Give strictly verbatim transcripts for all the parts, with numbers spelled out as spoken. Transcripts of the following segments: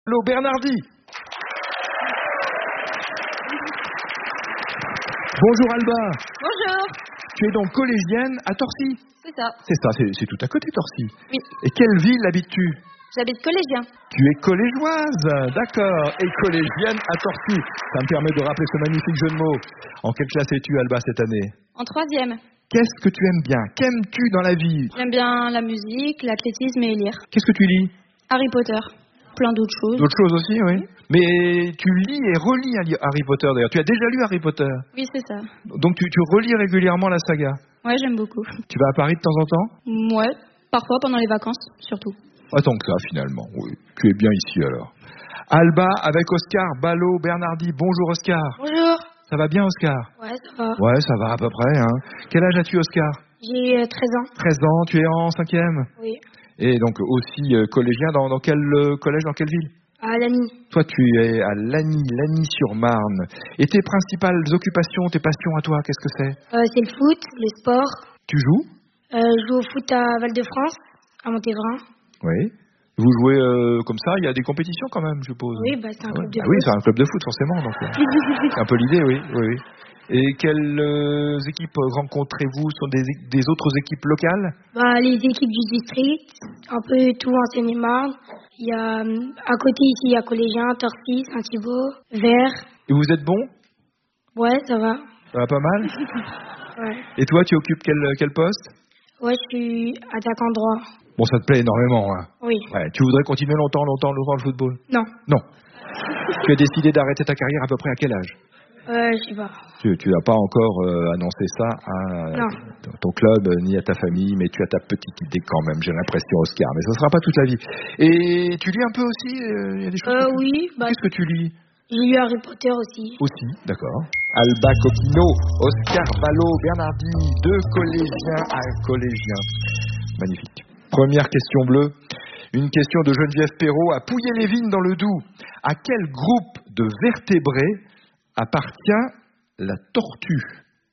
Hello Bernardi. Bonjour Alba. Bonjour. Tu es donc collégienne à Torcy. C'est ça. C'est ça, c'est, c'est tout à côté Torcy. Oui. Et quelle ville habites-tu? J'habite collégien. Tu es collégeoise, d'accord. Et collégienne à Torcy. Ça me permet de rappeler ce magnifique jeu de mots. En quelle classe es-tu Alba cette année? En troisième. Qu'est-ce que tu aimes bien? Qu'aimes-tu dans la vie? J'aime bien la musique, l'athlétisme et lire. Qu'est-ce que tu lis? Harry Potter. Plein d'autres choses. D'autres choses aussi, oui. Mais tu lis et relis Harry Potter d'ailleurs. Tu as déjà lu Harry Potter? Oui, c'est ça. Donc tu, tu relis régulièrement la saga? Ouais, j'aime beaucoup. Tu vas à Paris de temps en temps? Ouais, parfois pendant les vacances, surtout. Pas tant que ça finalement, oui. Tu es bien ici alors. Alba avec Oscar Ballot Bernardi. Bonjour Oscar. Bonjour. Ça va bien Oscar? Ouais, ça va. Ouais, ça va à peu près. Hein. Quel âge as-tu Oscar? J'ai euh, treize ans. treize ans, tu es en cinquième? Oui. Et donc aussi euh, collégien, dans, dans quel euh, collège, dans quelle ville? À Lagny. Toi, tu es à Lagny, Lagny-sur-Marne. Et tes principales occupations, tes passions à toi, qu'est-ce que c'est? Euh, c'est le foot, le sport. Tu joues? Euh, je joue au foot à Val-de-France, à Montévrain. Oui. Vous jouez euh, comme ça, il y a des compétitions quand même, je suppose. Oui, bah, c'est un club ouais. de ah foot. Oui, c'est un club de foot forcément. Donc, euh, c'est un peu l'idée, oui. oui, oui. Et quelles euh, équipes rencontrez-vous? Ce sont des, des autres équipes locales? Bah, les équipes du district, un peu tout en Seine-et-Marne. Il y a, à côté ici, il y a Collégien, Torcy, Saint-Thibault, Vert. Et vous êtes bon? Ouais, ça va. Ça va pas mal? Ouais. Et toi, tu occupes quel, quel poste? Ouais, je suis attaquant droit. Bon, ça te plaît énormément, hein? Oui. Ouais. Tu voudrais continuer longtemps, longtemps, longtemps le football? Non. Non. Tu as décidé d'arrêter ta carrière à peu près à quel âge? Euh, je sais pas. Tu n'as pas encore euh, annoncé ça à non. ton club ni à ta famille, mais tu as ta petite idée quand même, j'ai l'impression, Oscar. Mais ça ne sera pas toute la vie. Et tu lis un peu aussi? Il euh, y a des choses euh, que tu... Oui. Bah, Qu'est-ce que tu lis? J'ai lu Harry Potter aussi. Aussi, d'accord. Alba Coquino, Oscar Ballot, Bernardi, deux collégiens à collégiens. Magnifique. Première question bleue. Une question de Geneviève Perrault à Pouillé-les-Vignes dans le Doubs. À quel groupe de vertébrés appartient la tortue?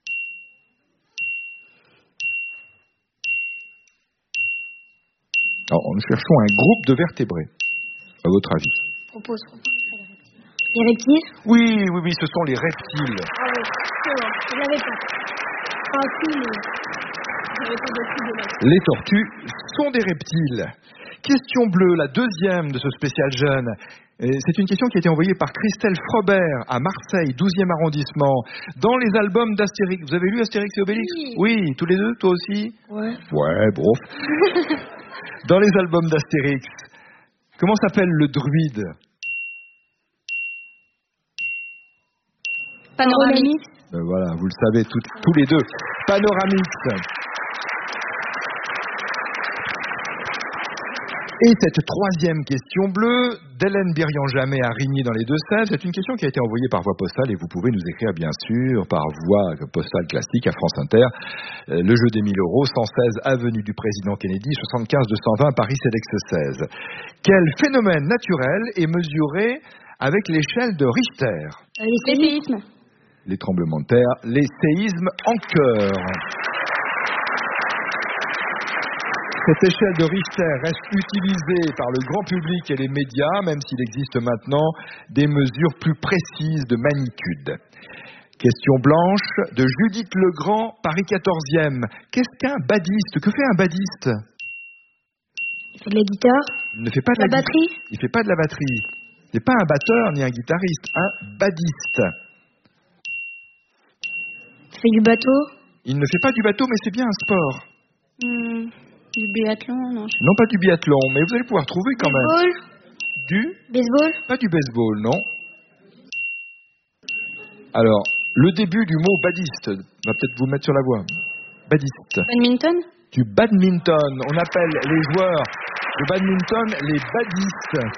Alors, nous cherchons un groupe de vertébrés, à votre avis. Propose, propose. Les reptiles? Oui, oui, oui, ce sont les reptiles. Ah oui, c'est bon, je l'avais pas. Enfin, si, mais j'avais pas beaucoup de lettres. Les tortues sont des reptiles. Question bleue, la deuxième de ce spécial jeune. Et c'est une question qui a été envoyée par Christelle Frobert à Marseille, douzième arrondissement, dans les albums d'Astérix. Vous avez lu Astérix et Obélix? Oui. Oui, tous les deux, toi aussi? Ouais. Ouais, brof. Dans les albums d'Astérix, comment s'appelle le druide? Panoramix. Ben voilà, vous le savez tout, tous les deux. Panoramix. Et cette troisième question bleue d'Hélène Birian-Jamet à Rigny dans les Deux-Sèvres, c'est une question qui a été envoyée par voie postale et vous pouvez nous écrire bien sûr par voie postale classique à France Inter. Euh, le jeu des mille euros, cent seize avenue du Président Kennedy, soixante-quinze deux cent vingt Paris C E D E X seize. Quel phénomène naturel est mesuré avec l'échelle de Richter? Euh, les séismes. Les tremblements de terre, les séismes en cœur. Cette échelle de Richter reste utilisée par le grand public et les médias, même s'il existe maintenant des mesures plus précises de magnitude. Question blanche de Judith Legrand, Paris quatorzième. Qu'est-ce qu'un badiste? Que fait un badiste? Il fait de la guitare. Il ne fait pas de la, la batterie. Il ne fait pas de la batterie. Il n'est pas un batteur ni un guitariste, un badiste. Il fait du bateau. Il ne fait pas du bateau, mais c'est bien un sport. Mmh. Du biathlon, non. Je... Non, pas du biathlon, mais vous allez pouvoir trouver quand baseball. même. Du Baseball. Pas du baseball, non. Alors, le début du mot badiste va peut-être vous mettre sur la voie. Badiste. Badminton. Du badminton. On appelle les joueurs de badminton les badistes.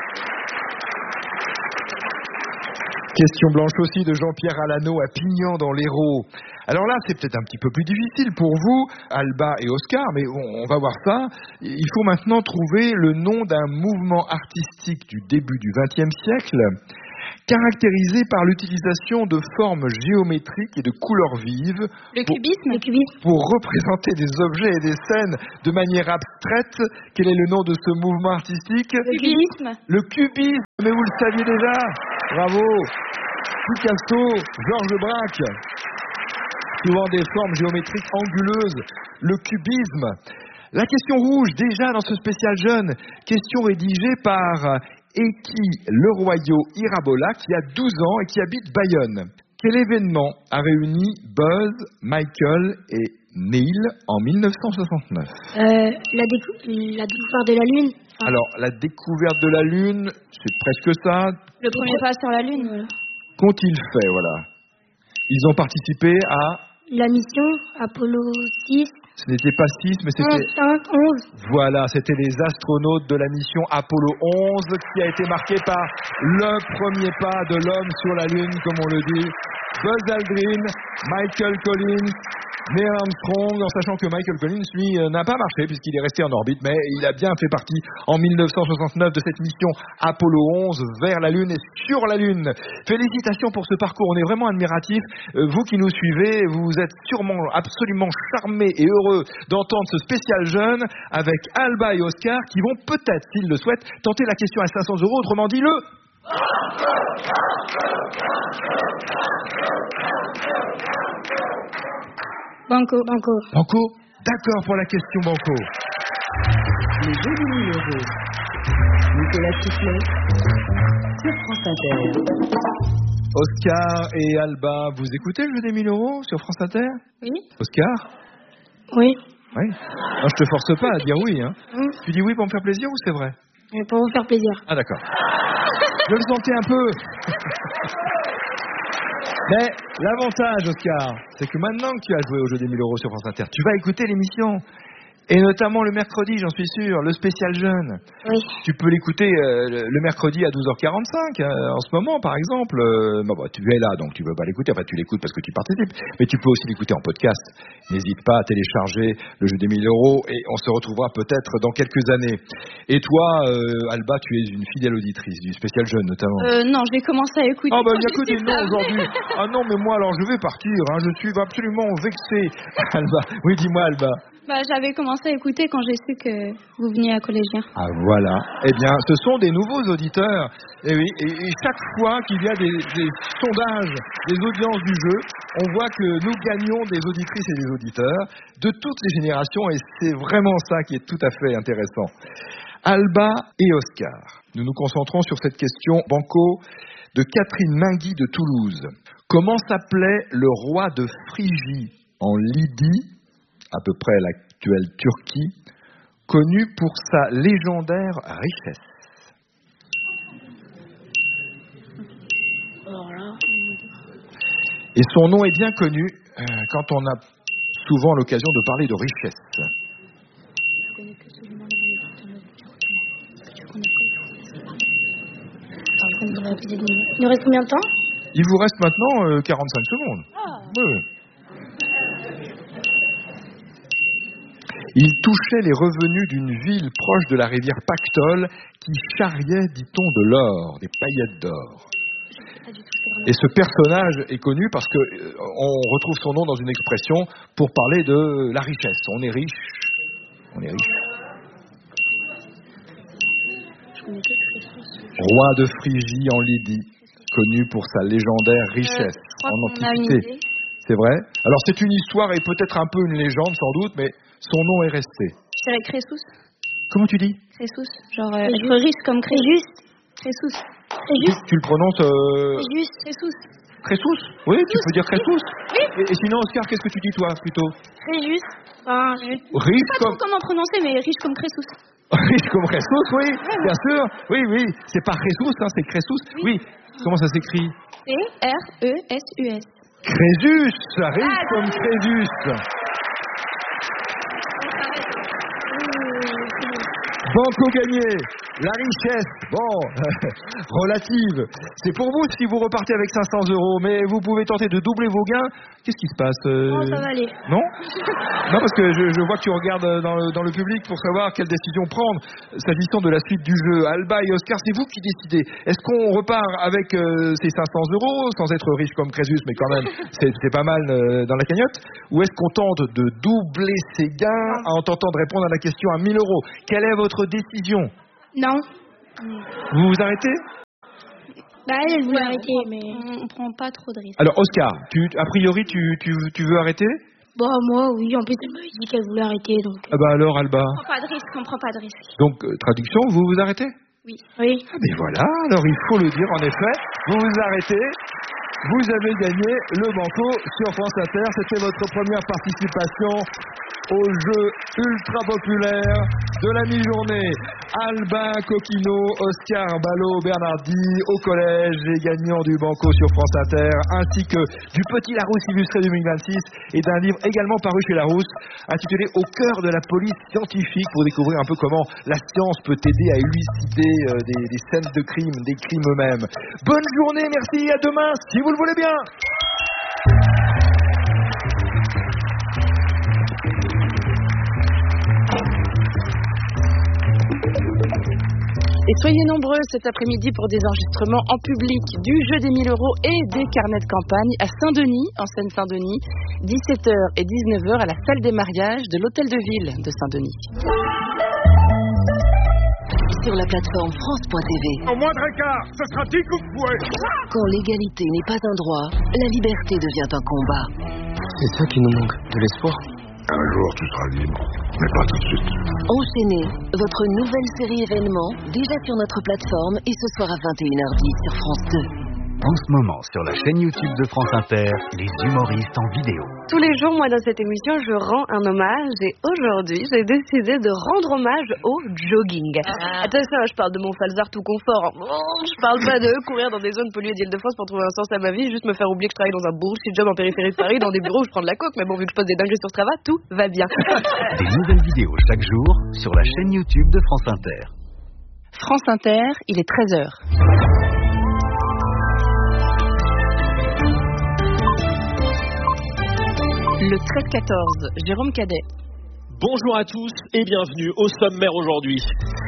Question blanche aussi de Jean-Pierre Alano à Pignan dans l'Hérault. Alors là, c'est peut-être un petit peu plus difficile pour vous, Alba et Oscar, mais on, on va voir ça. Il faut maintenant trouver le nom d'un mouvement artistique du début du vingtième siècle caractérisé par l'utilisation de formes géométriques et de couleurs vives. Le pour, cubisme. Le cubisme. pour représenter des objets et des scènes de manière abstraite. Quel est le nom de ce mouvement artistique? Le cubisme. Le cubisme, mais vous le saviez déjà. Bravo. Picasso, Georges Braque. Souvent des formes géométriques anguleuses. Le cubisme. La question rouge, déjà dans ce spécial jeune, question rédigée par Eki Leroyau Irabola, qui a douze ans et qui habite Bayonne. Quel événement a réuni Buzz, Michael et Neil en mille neuf cent soixante-neuf? Euh, la, décou- la découverte de la Lune. Enfin, Alors, la découverte de la Lune, c'est presque ça. Le premier pas sur la Lune. voilà. Qu'ont-ils fait, voilà? Ils ont participé à... La mission Apollo six, Ce n'était pas six, mais c'était... onze, cinq, onze. Voilà, c'était les astronautes de la mission Apollo onze qui a été marqué par le premier pas de l'homme sur la Lune, comme on le dit. Buzz Aldrin, Michael Collins, Neil Armstrong, en sachant que Michael Collins, lui, euh, n'a pas marché puisqu'il est resté en orbite, mais il a bien fait partie en mille neuf cent soixante-neuf de cette mission Apollo onze vers la Lune et sur la Lune. Félicitations pour ce parcours, on est vraiment admiratifs. Euh, vous qui nous suivez, vous êtes sûrement absolument charmés et heureux d'entendre ce spécial jeune avec Alba et Oscar qui vont peut-être, s'ils le souhaitent, tenter la question à cinq cents euros, autrement dit le... Banco. Banco. Banco, d'accord pour la question Banco. Les jeux du numéro. Nicolas Soufflet sur France Inter. Oscar et Alba, vous écoutez le jeu des mille euros sur France Inter? Oui. Oscar? Oui. Oui. Non, je te force pas à dire oui. Hein. Hum. Tu dis oui pour me faire plaisir ou c'est vrai? Mais pour vous faire plaisir. Ah d'accord. Je le sentais un peu. Mais l'avantage, Oscar, c'est que maintenant que tu as joué au jeu des mille euros sur France Inter, tu vas écouter l'émission. Et notamment le mercredi, j'en suis sûr, le spécial jeune. Oui. Tu peux l'écouter euh, le, le mercredi à douze heures quarante-cinq, euh, en ce moment, par exemple. Euh, bah, bah, tu es là, donc tu ne peux pas l'écouter. Enfin, tu l'écoutes parce que tu participes. Mais tu peux aussi l'écouter en podcast. N'hésite pas à télécharger le jeu des mille euros et on se retrouvera peut-être dans quelques années. Et toi, euh, Alba, tu es une fidèle auditrice du spécial jeune, notamment. Euh, non, j'ai commencé à écouter. Ah, bah, il n'y a quand que des j'étais noms petite. aujourd'hui. Ah non, mais moi, alors, je vais partir. Hein. Je suis absolument vexé. Alba. Oui, dis-moi, Alba. Bah, j'avais commencé à écouter quand j'ai su que vous veniez à Collégien. Ah voilà. Eh bien, ce sont des nouveaux auditeurs. Et oui, et, et chaque fois qu'il y a des, des sondages, des audiences du jeu, on voit que nous gagnons des auditrices et des auditeurs de toutes les générations et c'est vraiment ça qui est tout à fait intéressant. Alba et Oscar, nous nous concentrons sur cette question banco de Catherine Mingui de Toulouse. Comment s'appelait le roi de Phrygie en Lydie, à peu près l'actuelle Turquie, connu pour sa légendaire richesse? Et son nom est bien connu euh, quand on a souvent l'occasion de parler de richesse. Il nous reste combien de temps? Il vous reste maintenant euh, quarante-cinq secondes. Oui, oui. Il touchait les revenus d'une ville proche de la rivière Pactole qui charriait, dit-on, de l'or, des paillettes d'or. Et ce personnage est connu parce que euh, on retrouve son nom dans une expression pour parler de la richesse. On est riche. On est riche. Roi de Phrygie en Lydie, connu pour sa légendaire richesse Euh, je crois en qu'on a une antiquité. idée. C'est vrai. Alors c'est une histoire et peut-être un peu une légende sans doute, mais son nom est resté. Je dirais Crésus. Comment tu dis? Crésus. Genre euh, Crésus. être riche comme Crésus. Crésus. Crésus. Crésus. Tu le prononces euh... Crésus. Crésus. Crésus? Oui, tu peux dire Crésus. Oui. Et, et sinon, Oscar, qu'est-ce que tu dis toi plutôt? Crésus. Enfin, je... Riche Pas comme... trop comment prononcer, mais riche comme Crésus. Riche comme Crésus, oui, bien sûr. Oui, oui, c'est pas Crésus, hein, c'est Crésus. Oui. Comment ça s'écrit? C R E S U S. Crésus, riche comme Crésus. Banco gagné. La richesse, bon, relative. C'est pour vous si vous repartez avec cinq cents euros, mais vous pouvez tenter de doubler vos gains. Qu'est-ce qui se passe euh... Non, ça va aller. Non Non, parce que je, je vois que tu regardes dans le, dans le public pour savoir quelle décision prendre s'agissant de la suite du jeu. Alba et Oscar, c'est vous qui décidez. Est-ce qu'on repart avec euh, ces cinq cents euros, sans être riche comme Crésus, mais quand même, c'est, c'est pas mal euh, dans la cagnotte? Ou est-ce qu'on tente de doubler ses gains en tentant de répondre à la question à mille euros? Quelle est votre décision? Non. Vous vous arrêtez? Bah, elle voulait Ouais, arrêter, on, mais... on, on prend pas trop de risques. Alors, Oscar, tu, a priori, tu, tu, tu veux arrêter? Bon, moi, oui, en plus, elle m'avait dit qu'elle voulait arrêter, donc... Ah bah alors, Alba. On prend pas de risques, on prend pas de risques. Donc, euh, traduction, vous vous arrêtez? Oui. Oui. Ah ben voilà, alors il faut le dire, en effet, vous vous arrêtez, vous avez gagné le banco sur France Inter, c'était votre première participation au jeu ultra populaire de la mi-journée. Albin Coquino, Oscar Ballot, Bernardi au collège, les gagnants du banco sur France Inter, ainsi que du Petit Larousse illustré deux mille vingt-six et d'un livre également paru chez Larousse, intitulé Au cœur de la police scientifique, pour découvrir un peu comment la science peut aider à élucider euh, des, des scènes de crime, des crimes eux-mêmes. Bonne journée, merci, à demain, si vous le voulez bien. Et soyez nombreux cet après-midi pour des enregistrements en public du jeu des mille euros et des carnets de campagne à Saint-Denis, en Seine-Saint-Denis, dix-sept heures et dix-neuf heures à la salle des mariages de l'Hôtel de Ville de Saint-Denis. Sur la plateforme France point T V. Au moindre écart, ce sera dix coups de fouet. Quand l'égalité n'est pas un droit, la liberté devient un combat. C'est ça qui nous manque, de l'espoir. Un jour, tu seras libre, mais pas tout de suite. Enchaînez, votre nouvelle série événement, déjà sur notre plateforme et ce soir à vingt et une heures dix sur France deux. En ce moment, sur la chaîne YouTube de France Inter, les humoristes en vidéo. Tous les jours, moi, dans cette émission, je rends un hommage et aujourd'hui, j'ai décidé de rendre hommage au jogging. Ah. Attention, je parle de mon falzar tout confort. Oh, je parle pas de courir dans des zones polluées d'Île-de-France pour trouver un sens à ma vie, juste me faire oublier que je travaille dans un bullshit job en périphérie de Paris, dans des bureaux où je prends de la coke, mais bon, vu que je pose des dingueries sur Strava, tout va bien. Des nouvelles vidéos chaque jour sur la chaîne YouTube de France Inter. France Inter, il est treize heures. Le treize quatorze, Jérôme Cadet. Bonjour à tous et bienvenue au sommaire aujourd'hui.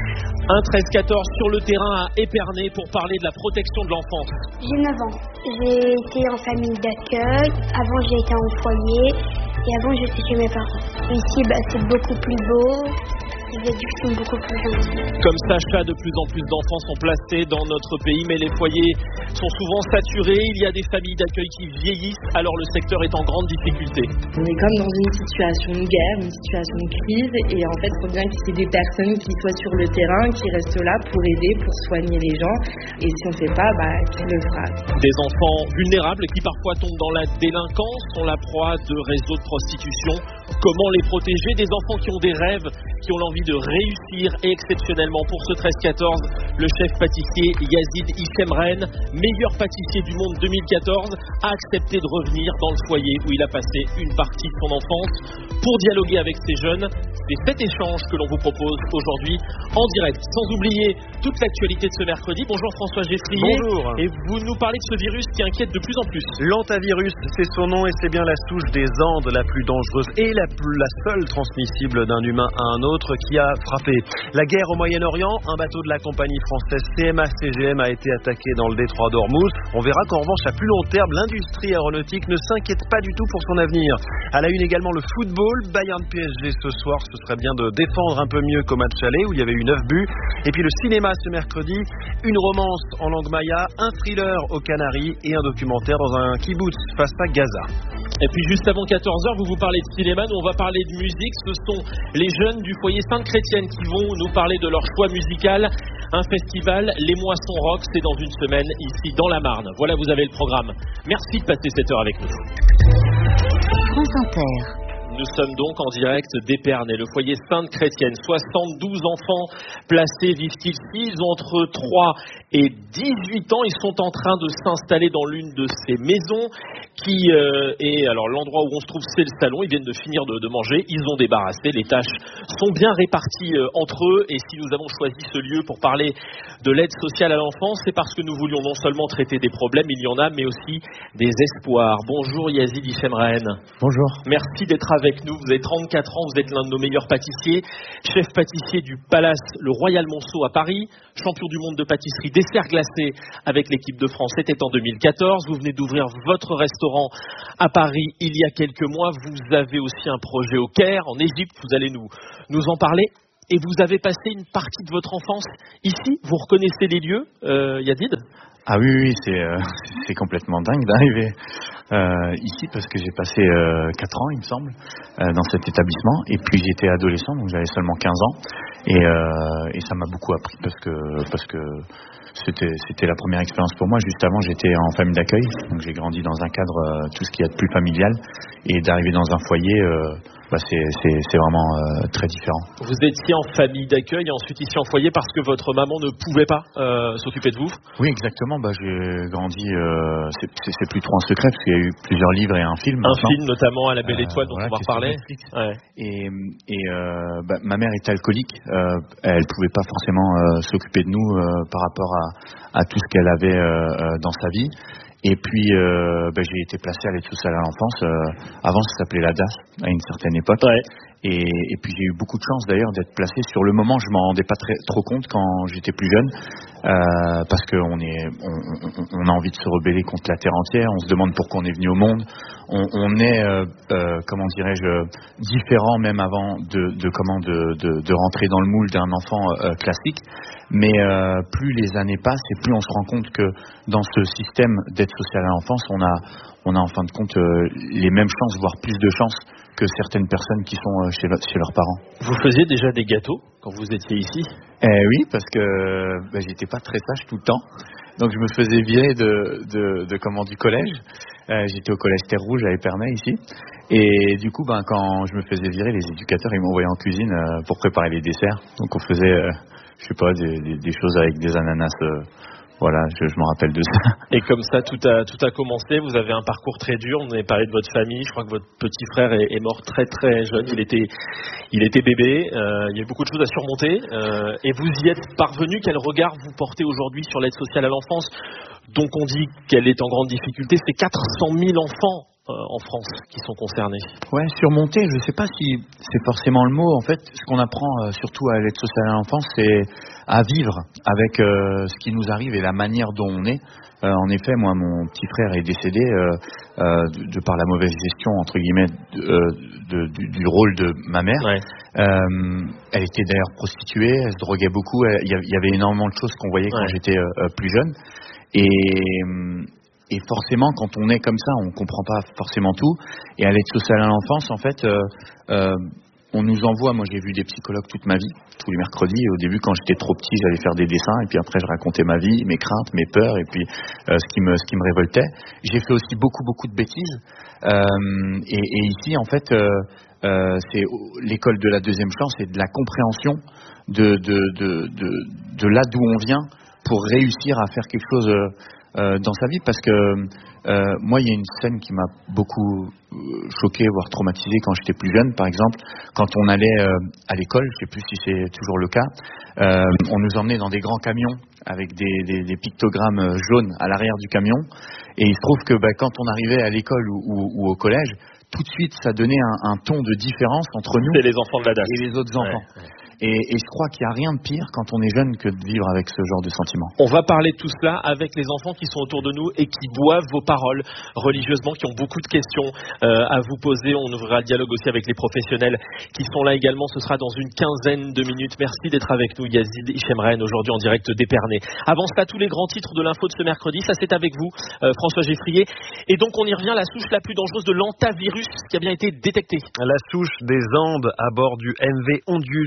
Un treize quatorze sur le terrain à Épernay pour parler de la protection de l'enfance. J'ai neuf ans. J'ai été en famille d'accueil. Avant, j'ai été en foyer. Et avant, j'étais chez mes parents. Ici, bah, c'est beaucoup plus beau. Les adultes sont beaucoup plus gentils. Comme Sacha, de plus en plus d'enfants sont placés dans notre pays, mais les foyers sont souvent saturés. Il y a des familles d'accueil qui vieillissent, alors le secteur est en grande difficulté. On est comme dans une situation de guerre, une situation de crise, et en fait, il faut bien qu'il y ait des personnes qui soient sur le terrain, qui restent là pour aider, pour soigner les gens, et si on ne fait pas, bah, qui le fera. Des enfants vulnérables qui parfois tombent dans la délinquance, sont la proie de réseaux de prostitution. Comment les protéger? Des enfants qui ont des rêves, qui ont l'envie de réussir, et exceptionnellement pour ce treize quatorze, le chef pâtissier Yazid Issemren, meilleur pâtissier du monde deux mille quatorze, a accepté de revenir dans le foyer où il a passé une partie de son enfance pour dialoguer avec ces jeunes. C'est cet échange que l'on vous propose aujourd'hui en direct, sans oublier toute l'actualité de ce mercredi. Bonjour François Geffrier. Bonjour. Et vous nous parlez de ce virus qui inquiète de plus en plus. L'hantavirus, c'est son nom et c'est bien la souche des Andes la plus dangereuse et la, plus, la seule transmissible d'un humain à un autre qui a frappé. La guerre au Moyen-Orient, un bateau de la compagnie française C M A C G M a été attaqué dans le détroit d'Ormuz. On verra qu'en revanche, à plus long terme, l'industrie aéronautique ne s'inquiète pas du tout pour son avenir. À la une également le football, Bayern P S G ce soir, ce serait bien de défendre un peu mieux qu'au match aller où il y avait eu neuf buts. Et puis le cinéma ce mercredi, une romance en langue maya, un thriller aux Canaries et un documentaire dans un kibbutz face à Gaza. Et puis juste avant quatorze heures, vous vous parlez de cinéma, nous on va parler de musique. Ce sont les jeunes du foyer Sainte-Chrétienne qui vont nous parler de leur choix musical. Un festival, les Moissons Rock, c'est dans une semaine ici dans la Marne. Voilà, vous avez le programme. Merci de passer cette heure avec nous. France Inter. Nous sommes donc en direct d'Épernay, le foyer Sainte-Chrétienne. soixante-douze enfants placés vivent ici. Ils ont entre trois et dix-huit ans. Ils sont en train de s'installer dans l'une de ces maisons qui euh, est, alors l'endroit où on se trouve, c'est le salon. Ils viennent de finir de, de manger. Ils ont débarrassé. Les tâches sont bien réparties euh, entre eux. Et si nous avons choisi ce lieu pour parler de l'aide sociale à l'enfance, c'est parce que nous voulions non seulement traiter des problèmes, il y en a, mais aussi des espoirs. Bonjour Yazid Hichemraen. Bonjour. Merci d'être avec nous. Vous avez trente-quatre ans, vous êtes l'un de nos meilleurs pâtissiers, chef pâtissier du Palace Le Royal Monceau à Paris, champion du monde de pâtisserie dessert glacé avec l'équipe de France. C'était en deux mille quatorze. Vous venez d'ouvrir votre restaurant à Paris il y a quelques mois. Vous avez aussi un projet au Caire, en Égypte. Vous allez nous, nous en parler. Et vous avez passé une partie de votre enfance ici. Vous reconnaissez les lieux, euh, Yazid ? Ah oui, oui, c'est, euh, c'est complètement dingue d'arriver euh, ici parce que j'ai passé euh, quatre ans, il me semble, euh, dans cet établissement. Et puis j'étais adolescent, donc j'avais seulement quinze ans. Et, euh, et ça m'a beaucoup appris parce que, parce que c'était, c'était la première expérience pour moi. Juste avant, j'étais en famille d'accueil. Donc j'ai grandi dans un cadre, euh, tout ce qu'il y a de plus familial. Et d'arriver dans un foyer... Euh, Bah c'est, c'est, c'est vraiment euh, très différent. Vous étiez en famille d'accueil et ensuite ici en foyer parce que votre maman ne pouvait pas euh, s'occuper de vous ? Oui, exactement. Bah, j'ai grandi, euh, c'est, c'est, c'est plus trop un secret parce qu'il y a eu plusieurs livres et un film. Un maintenant. film notamment à la Belle Étoile euh, dont voilà, on va reparler. Ouais. Et, et euh, bah, ma mère est alcoolique. Euh, elle pouvait pas forcément euh, s'occuper de nous euh, par rapport à, à tout ce qu'elle avait euh, dans sa vie. Et puis, euh, bah, j'ai été placé à l'aide sociale à l'enfance. Euh, avant, ça s'appelait l'A D A S, à une certaine époque. Ouais. Et, et puis, j'ai eu beaucoup de chance, d'ailleurs, d'être placé. Sur le moment, je m'en rendais pas très, trop compte quand j'étais plus jeune. Euh, parce qu'on est, on, on, on a envie de se rebeller contre la terre entière. On se demande pourquoi on est venu au monde. On, on est, euh, euh, comment dirais-je, différent même avant de, de comment de, de, de rentrer dans le moule d'un enfant euh, classique. Mais euh, plus les années passent et plus on se rend compte que dans ce système d'aide sociale à l'enfance, on a, on a en fin de compte euh, les mêmes chances, voire plus de chances que certaines personnes qui sont euh, chez, chez leurs parents. Vous faisiez déjà des gâteaux quand vous étiez ici ? Eh oui, parce que bah, j'étais pas très sage tout le temps. Donc je me faisais virer de, de, de comment, du collège. Euh, j'étais au collège Terre Rouge à Épernay ici. Et du coup, ben, quand je me faisais virer, les éducateurs ils m'envoyaient en cuisine euh, pour préparer les desserts. Donc on faisait... Euh, je sais pas, des, des, des choses avec des ananas, euh, voilà, je, je me rappelle de ça. Et comme ça, tout a, tout a commencé, vous avez un parcours très dur, on avait parlé de votre famille, je crois que votre petit frère est, est mort très très jeune, il était, il était bébé, euh, il y a eu beaucoup de choses à surmonter, euh, et vous y êtes parvenu. Quel regard vous portez aujourd'hui sur l'aide sociale à l'enfance, donc on dit qu'elle est en grande difficulté? C'est quatre cent mille enfants en France qui sont concernés. Ouais, surmonter, je ne sais pas si c'est forcément le mot. En fait, ce qu'on apprend euh, surtout à l'aide sociale à l'enfance, c'est à vivre avec euh, ce qui nous arrive et la manière dont on est. Euh, en effet, moi, mon petit frère est décédé euh, euh, de, de par la mauvaise gestion, entre guillemets, de, de, du, du rôle de ma mère. Ouais. Euh, elle était d'ailleurs prostituée, elle se droguait beaucoup. Il y avait énormément de choses qu'on voyait quand ouais. j'étais euh, plus jeune. Et... Et forcément, quand on est comme ça, on ne comprend pas forcément tout. Et à l'aide sociale à l'enfance, en fait, euh, euh, on nous envoie... Moi, j'ai vu des psychologues toute ma vie, tous les mercredis. Et au début, quand j'étais trop petit, j'allais faire des dessins. Et puis après, je racontais ma vie, mes craintes, mes peurs, et puis euh, ce qui me, ce qui me révoltait. J'ai fait aussi beaucoup, beaucoup de bêtises. Euh, et, et ici, en fait, euh, euh, c'est l'école de la deuxième chance et de la compréhension de, de, de, de, de là d'où on vient pour réussir à faire quelque chose... Euh, Euh, dans sa vie, parce que euh, moi, il y a une scène qui m'a beaucoup euh, choqué, voire traumatisé quand j'étais plus jeune. Par exemple, quand on allait euh, à l'école, je ne sais plus si c'est toujours le cas, euh, on nous emmenait dans des grands camions avec des, des, des pictogrammes jaunes à l'arrière du camion, et il se trouve que bah, quand on arrivait à l'école ou, ou, ou au collège, tout de suite, ça donnait un, un ton de différence entre nous et les enfants de la D A S et les autres enfants. Ouais, ouais. Et, et je crois qu'il n'y a rien de pire quand on est jeune que de vivre avec ce genre de sentiments. On va parler de tout cela avec les enfants qui sont autour de nous et qui boivent vos paroles religieusement, qui ont beaucoup de questions euh, à vous poser. On ouvrira le dialogue aussi avec les professionnels qui sont là également. Ce sera dans une quinzaine de minutes. Merci d'être avec nous, Yazid Hichemraen, aujourd'hui en direct d'Épernay. Avant cela, tous les grands titres de l'info de ce mercredi, ça c'est avec vous, euh, François Geffrier. Et donc on y revient, la souche la plus dangereuse de l'hantavirus qui a bien été détectée. La souche des Andes à bord du M V Ondius, ce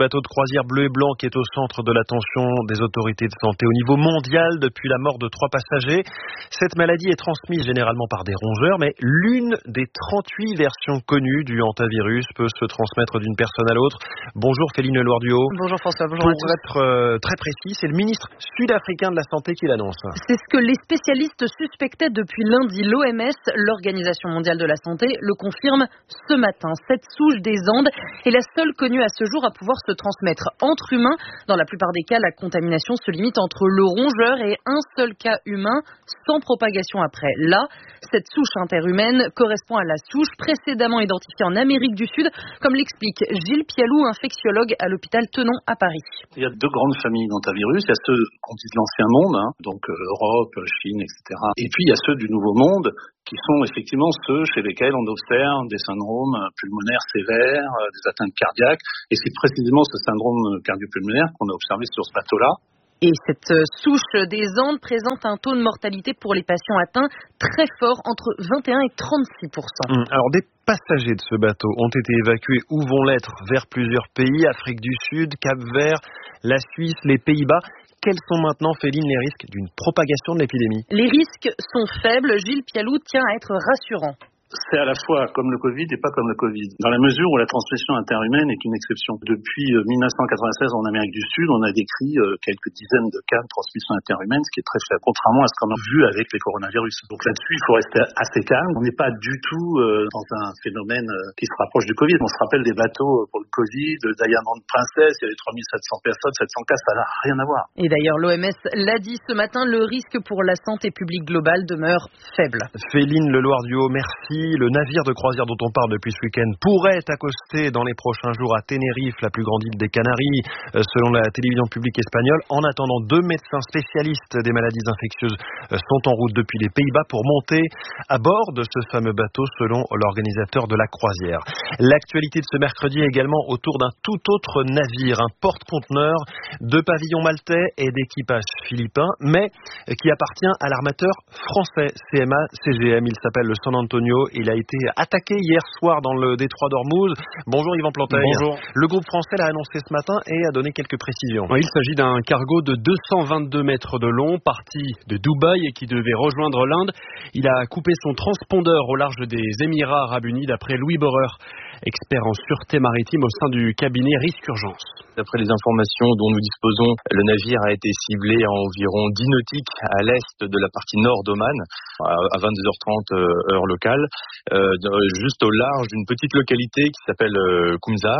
bateau de croisière bleu et blanc qui est au centre de l'attention des autorités de santé au niveau mondial depuis la mort de trois passagers. Cette maladie est transmise généralement par des rongeurs, mais l'une des trente-huit versions connues du hantavirus peut se transmettre d'une personne à l'autre. Bonjour Féline Loire-Duhaut. Bonjour François, bonjour Pour être euh, très précis, c'est le ministre sud-africain de la Santé qui l'annonce. C'est ce que les spécialistes suspectaient depuis lundi. L'O M S, l'Organisation mondiale de la santé, le confirme ce matin. Cette souche des Andes est la seule connue à ce jour à pouvoir se transmettre entre humains. Dans la plupart des cas, la contamination se limite entre le rongeur et un seul cas humain, sans propagation après. Là, cette souche interhumaine correspond à la souche précédemment identifiée en Amérique du Sud, comme l'explique Gilles Pialou, infectiologue à l'hôpital Tenon à Paris. Il y a deux grandes familles d'hantavirus. Il y a ceux qu'on dit de l'ancien monde, hein, donc euh, Europe, Chine, et cetera. Et puis il y a ceux du nouveau monde, qui sont effectivement ceux chez lesquels on observe des syndromes pulmonaires sévères, euh, des atteintes cardiaques. Et c'est précisément ce syndrome cardio-pulmonaire qu'on a observé sur ce bateau-là. Et cette souche des Andes présente un taux de mortalité pour les patients atteints très fort, entre vingt et un et trente-six pour cent. Mmh. Alors des passagers de ce bateau ont été évacués ou vont l'être vers plusieurs pays, Afrique du Sud, Cap-Vert, la Suisse, les Pays-Bas. Quels sont maintenant, Féline, les risques d'une propagation de l'épidémie ? Les risques sont faibles. Gilles Pialou tient à être rassurant. C'est à la fois comme le Covid et pas comme le Covid, dans la mesure où la transmission interhumaine est une exception. Depuis dix-neuf cent quatre-vingt-seize en Amérique du Sud, on a décrit quelques dizaines de cas de transmission interhumaine, ce qui est très faible, contrairement à ce qu'on a vu avec les coronavirus. Donc là-dessus, il faut rester assez calme. On n'est pas du tout dans un phénomène qui se rapproche du Covid. On se rappelle des bateaux pour le Covid, le Diamond Princess, il y avait trois mille sept cents personnes, sept cents cas, ça n'a rien à voir. Et d'ailleurs, l'O M S l'a dit ce matin, le risque pour la santé publique globale demeure faible. Féline Loire-Duhaut, merci. Le navire de croisière dont on parle depuis ce week-end pourrait accoster dans les prochains jours à Tenerife, la plus grande île des Canaries, selon la télévision publique espagnole. En attendant, deux médecins spécialistes des maladies infectieuses sont en route depuis les Pays-Bas pour monter à bord de ce fameux bateau, selon l'organisateur de la croisière. L'actualité de ce mercredi est également autour d'un tout autre navire, un porte-conteneur de pavillon maltais et d'équipage philippin, mais qui appartient à l'armateur français C M A C G M. Il s'appelle le San Antonio. Il a été attaqué hier soir dans le détroit d'Ormuz. Bonjour Yvan Planteil. Bonjour. Le groupe français l'a annoncé ce matin et a donné quelques précisions. Il s'agit d'un cargo de deux cent vingt-deux mètres de long, parti de Dubaï et qui devait rejoindre l'Inde. Il a coupé son transpondeur au large des Émirats Arabes Unis, d'après Louis Borreur, expert en sûreté maritime au sein du cabinet Risque Urgence. D'après les informations dont nous disposons, le navire a été ciblé à environ dix nautiques à l'est de la partie nord d'Oman, à vingt-deux heures trente heure locale, euh, juste au large d'une petite localité qui s'appelle euh, Kumzar.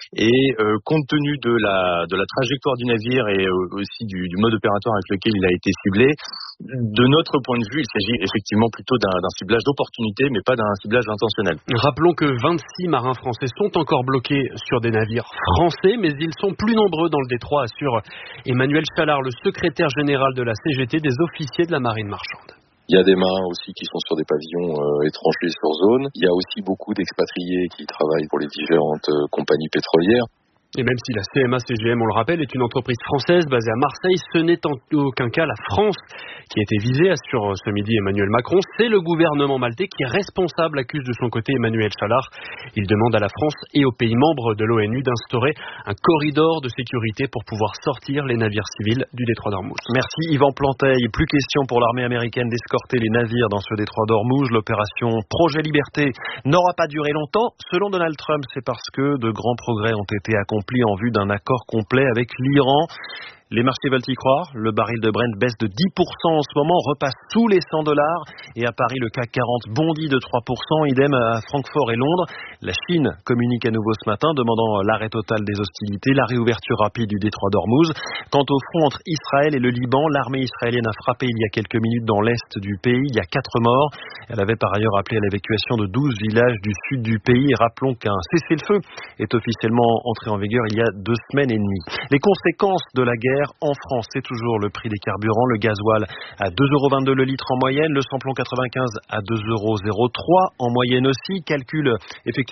Et euh, compte tenu de la, de la trajectoire du navire et euh, aussi du, du mode opératoire avec lequel il a été ciblé, de notre point de vue, il s'agit effectivement plutôt d'un, d'un ciblage d'opportunité, mais pas d'un ciblage intentionnel. Rappelons que vingt-six marins français sont encore bloqués sur des navires français, mais ils sont plus nombreux dans le détroit, assure Emmanuel Chalard, le secrétaire général de la C G T des officiers de la marine marchande. Il y a des marins aussi qui sont sur des pavillons euh, étrangers sur zone. Il y a aussi beaucoup d'expatriés qui travaillent pour les différentes euh, compagnies pétrolières. Et même si la C M A C G M, on le rappelle, est une entreprise française basée à Marseille, ce n'est en aucun cas la France qui a été visée, assure ce midi Emmanuel Macron. C'est le gouvernement maltais qui est responsable, accuse de son côté Emmanuel Chalard. Il demande à la France et aux pays membres de l'ONU d'instaurer un corridor de sécurité pour pouvoir sortir les navires civils du détroit d'Ormuz. Merci Yvan Planteil. Plus question pour l'armée américaine d'escorter les navires dans ce détroit d'Ormuz. L'opération Projet Liberté n'aura pas duré longtemps. Selon Donald Trump, c'est parce que de grands progrès ont été accomplis en vue d'un accord complet avec l'Iran. Les marchés veulent y croire. Le baril de Brent baisse de dix pour cent en ce moment, repasse sous les cent dollars. Et à Paris, le C A C quarante bondit de trois pour cent. Idem à Francfort et Londres. La Chine communique à nouveau ce matin, demandant l'arrêt total des hostilités, la réouverture rapide du détroit d'Ormuz. Quant au front entre Israël et le Liban, l'armée israélienne a frappé il y a quelques minutes dans l'est du pays. Il y a quatre morts. Elle avait par ailleurs appelé à l'évacuation de douze villages du sud du pays. Rappelons qu'un cessez-le-feu est officiellement entré en vigueur il y a deux semaines et demie. Les conséquences de la guerre en France, c'est toujours le prix des carburants. Le gasoil à deux euros vingt-deux le litre en moyenne, le samplon quatre-vingt-quinze à deux euros zéro trois en moyenne aussi. Calcul effectué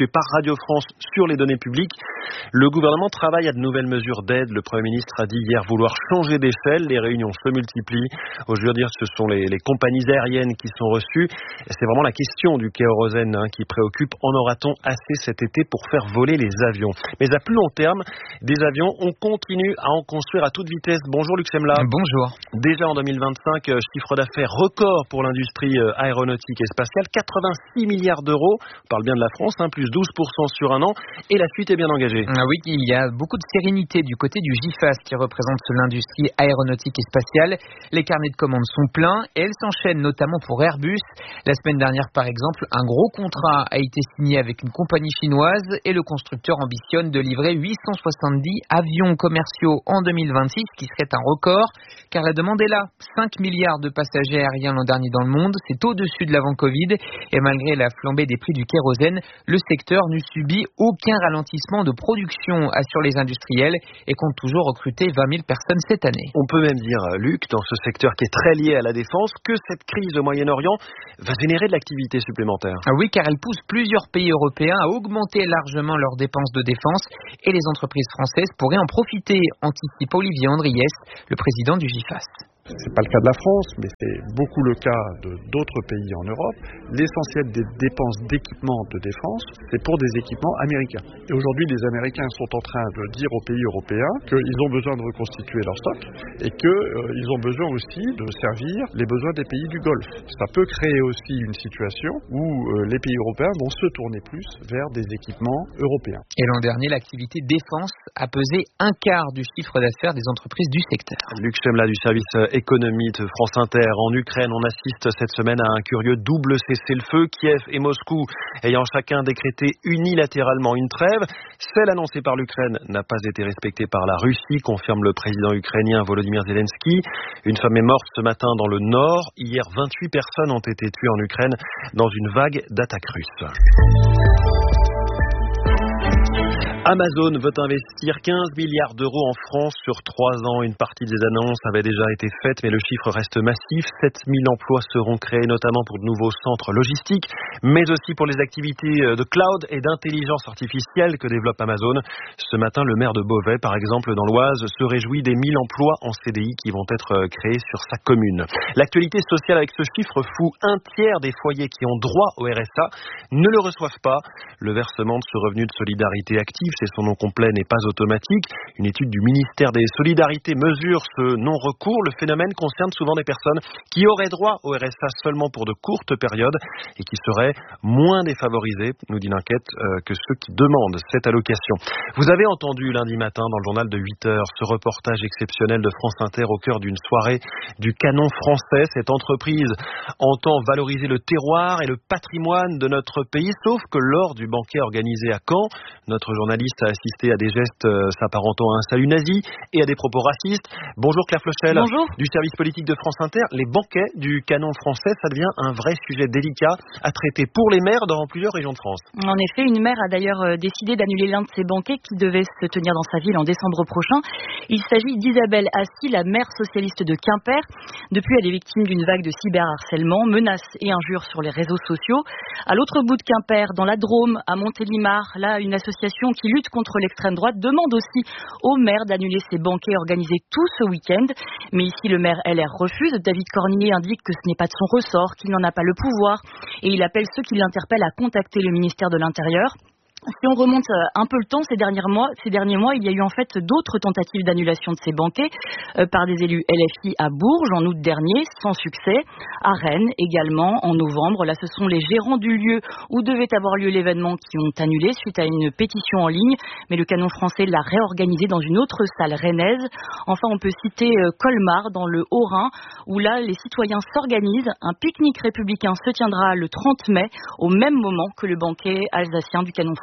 effectué par Radio France sur les données publiques. Le gouvernement travaille à de nouvelles mesures d'aide. Le Premier ministre a dit hier vouloir changer d'échelle. Les réunions se multiplient. Au je veux dire, ce sont les, les compagnies aériennes qui sont reçues. C'est vraiment la question du kérosène hein, qui préoccupe. En aura-t-on assez cet été pour faire voler les avions? Mais à plus long terme, des avions, on continue à en construire à toute vitesse. Bonjour Luc Semla. Bonjour. Déjà en deux mille vingt-cinq, chiffre d'affaires record pour l'industrie aéronautique et spatiale, quatre-vingt-six milliards d'euros. On parle bien de la France, hein, plus douze pour cent sur un an. Et la suite est bien engagée. Ah oui, il y a beaucoup de sérénité du côté du GIFAS qui représente l'industrie aéronautique et spatiale. Les carnets de commandes sont pleins et elles s'enchaînent notamment pour Airbus. La semaine dernière, par exemple, un gros contrat a été signé avec une compagnie chinoise et le constructeur ambitionne de livrer huit cent soixante-dix avions commerciaux en deux mille vingt-six, ce qui serait un record, car la demande est là. cinq milliards de passagers aériens l'an dernier dans le monde, c'est au-dessus de l'avant-Covid, et malgré la flambée des prix du kérosène, le secteur ne subit aucun ralentissement de production, assurent les industriels, et compte toujours recruter vingt mille personnes cette année. On peut même dire, Luc, dans ce secteur qui est très lié à la défense, que cette crise au Moyen-Orient va générer de l'activité supplémentaire. Ah oui, car elle pousse plusieurs pays européens à augmenter largement leurs dépenses de défense, et les entreprises françaises pourraient en profiter, anticipe Olivier Andriès, le président du GIFAS. C'est pas le cas de la France, mais c'est beaucoup le cas de d'autres pays en Europe. L'essentiel des dépenses d'équipement de défense, c'est pour des équipements américains. Et aujourd'hui, les Américains sont en train de dire aux pays européens qu'ils ont besoin de reconstituer leur stock et qu'ils euh, ont besoin aussi de servir les besoins des pays du Golfe. Ça peut créer aussi une situation où euh, les pays européens vont se tourner plus vers des équipements européens. Et l'an dernier, l'activité défense a pesé un quart du chiffre d'affaires des entreprises du secteur. Luc Semla du service économie de France Inter. En Ukraine, on assiste cette semaine à un curieux double cessez-le-feu. Kiev et Moscou ayant chacun décrété unilatéralement une trêve. Celle annoncée par l'Ukraine n'a pas été respectée par la Russie, confirme le président ukrainien Volodymyr Zelensky. Une femme est morte ce matin dans le nord. Hier, vingt-huit personnes ont été tuées en Ukraine dans une vague d'attaques russes. Amazon veut investir quinze milliards d'euros en France sur trois ans. Une partie des annonces avait déjà été faite, mais le chiffre reste massif. sept mille emplois seront créés, notamment pour de nouveaux centres logistiques, mais aussi pour les activités de cloud et d'intelligence artificielle que développe Amazon. Ce matin, le maire de Beauvais, par exemple, dans l'Oise, se réjouit des mille emplois en C D I qui vont être créés sur sa commune. L'actualité sociale avec ce chiffre fou, un tiers des foyers qui ont droit au R S A ne le reçoivent pas. Le versement de ce revenu de solidarité active, c'est son nom complet, n'est pas automatique. Une étude du ministère des Solidarités mesure ce non-recours. Le phénomène concerne souvent des personnes qui auraient droit au R S A seulement pour de courtes périodes et qui seraient moins défavorisées, nous dit l'enquête, euh, que ceux qui demandent cette allocation. Vous avez entendu lundi matin dans le journal de huit heures ce reportage exceptionnel de France Inter au cœur d'une soirée du canon français. Cette entreprise entend valoriser le terroir et le patrimoine de notre pays, sauf que lors du banquet organisé à Caen, notre journaliste a assisté à des gestes s'apparentant à un salut nazi et à des propos racistes. Bonjour Claire Flochel. Bonjour. Du service politique de France Inter. Les banquets du canon français, ça devient un vrai sujet délicat à traiter pour les maires dans plusieurs régions de France. En effet, une maire a d'ailleurs décidé d'annuler l'un de ces banquets qui devait se tenir dans sa ville en décembre prochain. Il s'agit d'Isabelle Assy, la maire socialiste de Quimper. Depuis, elle est victime d'une vague de cyberharcèlement, menaces et injures sur les réseaux sociaux. À l'autre bout de Quimper, dans la Drôme, à Montélimar, là, une association qui lutte contre l'extrême droite demande aussi au maire d'annuler ces banquets organisés tout ce week-end. Mais ici, le maire L R refuse. David Cornier indique que ce n'est pas de son ressort, qu'il n'en a pas le pouvoir. Et il appelle ceux qui l'interpellent à contacter le ministère de l'Intérieur. Si on remonte un peu le temps, ces derniers mois, ces derniers mois, il y a eu en fait d'autres tentatives d'annulation de ces banquets euh, par des élus L F I à Bourges en août dernier, sans succès. À Rennes également, en novembre. Là, ce sont les gérants du lieu où devait avoir lieu l'événement qui ont annulé suite à une pétition en ligne. Mais le canon français l'a réorganisé dans une autre salle rennaise. Enfin, on peut citer euh, Colmar, dans le Haut-Rhin, où là, les citoyens s'organisent. Un pique-nique républicain se tiendra le trente mai, au même moment que le banquet alsacien du canon français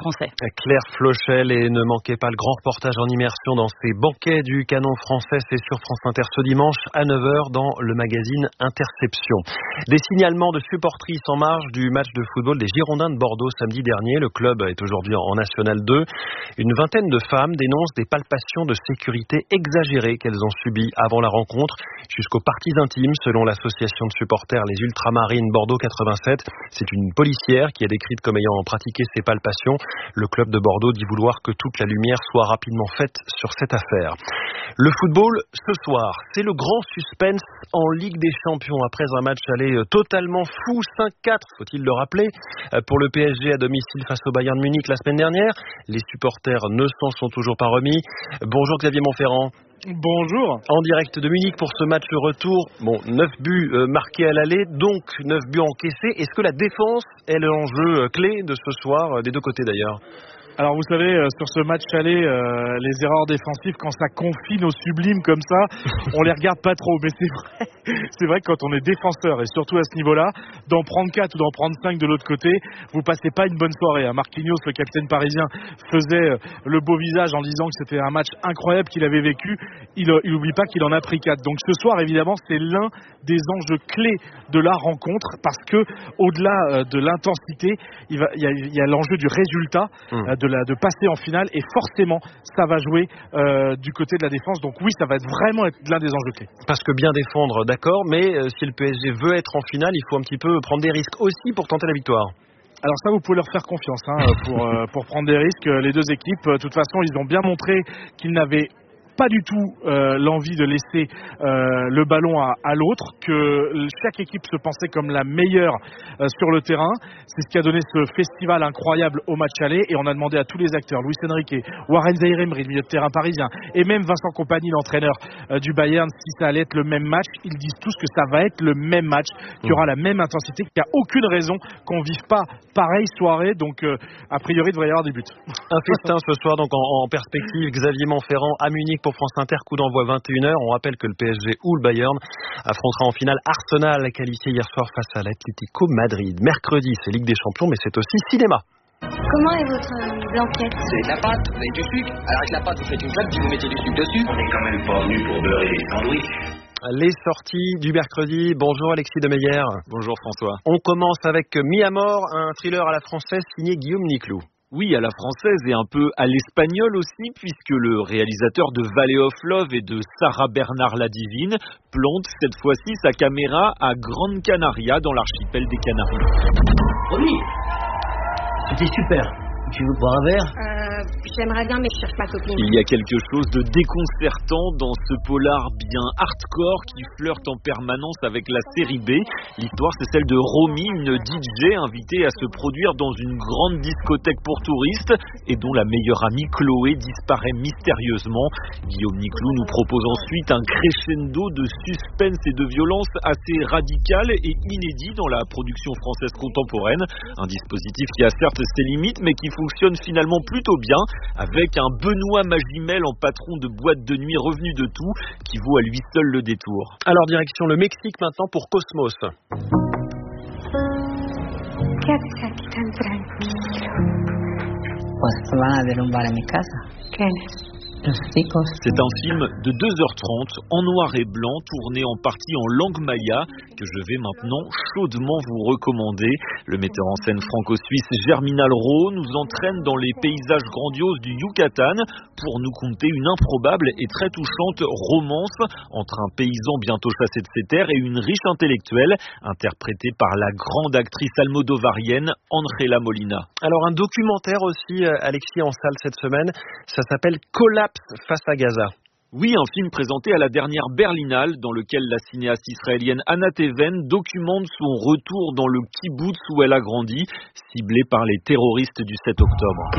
français. Claire Flochel, et ne manquez pas le grand reportage en immersion dans ces banquets du canon français. C'est sur France Inter ce dimanche à neuf heures dans le magazine Interception. Des signalements de supportrices en marge du match de football des Girondins de Bordeaux samedi dernier. Le club est aujourd'hui en National deux. Une vingtaine de femmes dénoncent des palpations de sécurité exagérées qu'elles ont subies avant la rencontre, jusqu'aux parties intimes, selon l'association de supporters Les Ultramarines Bordeaux quatre-vingt-sept. C'est une policière qui est décrite comme ayant pratiqué ces palpations. Le club de Bordeaux dit vouloir que toute la lumière soit rapidement faite sur cette affaire. Le football, ce soir, c'est le grand suspense en Ligue des Champions après un match aller totalement fou, cinq quatre, faut-il le rappeler, pour le P S G à domicile face au Bayern Munich la semaine dernière. Les supporters ne s'en sont toujours pas remis. Bonjour Xavier Montferrand. Bonjour. En direct de Munich pour ce match retour. Bon, neuf buts euh, marqués à l'aller, donc neuf buts encaissés. Est-ce que la défense est l'enjeu euh, clé de ce soir, euh, des deux côtés d'ailleurs ? Alors vous savez, euh, sur ce match aller, euh, les erreurs défensives, quand ça confine au sublime comme ça, on les regarde pas trop. Mais c'est vrai, c'est vrai que quand on est défenseur, et surtout à ce niveau-là, d'en prendre quatre ou d'en prendre cinq de l'autre côté, vous passez pas une bonne soirée. Hein. Marquinhos, le capitaine parisien, faisait le beau visage en disant que c'était un match incroyable qu'il avait vécu. Il, il oublie pas qu'il en a pris quatre. Donc ce soir, évidemment, c'est l'un des enjeux clés de la rencontre, parce que au-delà de l'intensité, il, va, il, y a, il y a l'enjeu du résultat, mmh. de de passer en finale, et forcément ça va jouer euh, du côté de la défense. Donc oui, ça va être vraiment être l'un des enjeux clés. Parce que bien défendre, d'accord, mais euh, si le P S G veut être en finale, il faut un petit peu prendre des risques aussi pour tenter la victoire. Alors ça, vous pouvez leur faire confiance hein, pour, euh, pour prendre des risques. Les deux équipes, de toute façon, ils ont bien montré qu'ils n'avaient pas du tout euh, l'envie de laisser euh, le ballon à, à l'autre, que chaque équipe se pensait comme la meilleure euh, sur le terrain. C'est ce qui a donné ce festival incroyable au match aller, et on a demandé à tous les acteurs, Luis Enrique, Warren Zaïre-Emery, le milieu de terrain parisien, et même Vincent Kompany, l'entraîneur euh, du Bayern, si ça allait être le même match. Ils disent tous que ça va être le même match, qu'il y aura la même intensité, qu'il n'y a aucune raison qu'on vive pas pareille soirée. Donc euh, a priori, il devrait y avoir des buts. Un festin ce soir donc en, en perspective. Xavier Montferrand à Munich pour France Inter, coup d'envoi vingt et une heures. On rappelle que le P S G ou le Bayern affrontera en finale Arsenal, qualifié hier soir face à l'Atlético Madrid. Mercredi, c'est Ligue des Champions, mais c'est aussi cinéma. Comment est votre blanquette? Vous avez de la pâte, vous avez du sucre. Alors avec la pâte, vous faites une pâte, puis vous mettez du sucre dessus. On n'est quand même pas venu pour beurrer les sandwichs. Les sorties du mercredi. Bonjour Alexis Demeyer. Bonjour François. On commence avec Mi Amor, un thriller à la française signé Guillaume Niclou. Oui, à la française et un peu à l'espagnol aussi, puisque le réalisateur de Valley of Love et de Sarah Bernard la Divine plante cette fois-ci sa caméra à Grande Canaria, dans l'archipel des Canaries. Oui, c'était super. Tu veux boire un verre? Euh, j'aimerais bien, mais je cherche ma copine. Il y a quelque chose de déconcertant dans ce polar bien hardcore qui flirte en permanence avec la série B. L'histoire, c'est celle de Romy, une D J invitée à se produire dans une grande discothèque pour touristes et dont la meilleure amie Chloé disparaît mystérieusement. Guillaume Niclou nous propose ensuite un crescendo de suspense et de violence assez radical et inédit dans la production française contemporaine. Un dispositif qui a certes ses limites, mais qui fonctionne finalement plutôt bien, avec un Benoît Magimel en patron de boîte de nuit revenu de tout, qui vaut à lui seul le détour. Alors direction le Mexique maintenant pour Cosmos. Quédate tan tranquilo. Pues van a derrumbar en mi casa. ¿Quiénes? C'est un film de deux heures trente en noir et blanc, tourné en partie en langue maya, que je vais maintenant chaudement vous recommander. Le metteur en scène franco-suisse Germinal Rowe nous entraîne dans les paysages grandioses du Yucatan pour nous conter une improbable et très touchante romance entre un paysan bientôt chassé de ses terres et une riche intellectuelle, interprétée par la grande actrice almodovarienne Angela Molina. Alors un documentaire aussi, Alexis, en salle cette semaine, ça s'appelle Collapse face à Gaza. Oui, un film présenté à la dernière Berlinale, dans lequel la cinéaste israélienne Anna Teven documente son retour dans le kibboutz où elle a grandi, ciblé par les terroristes du sept octobre.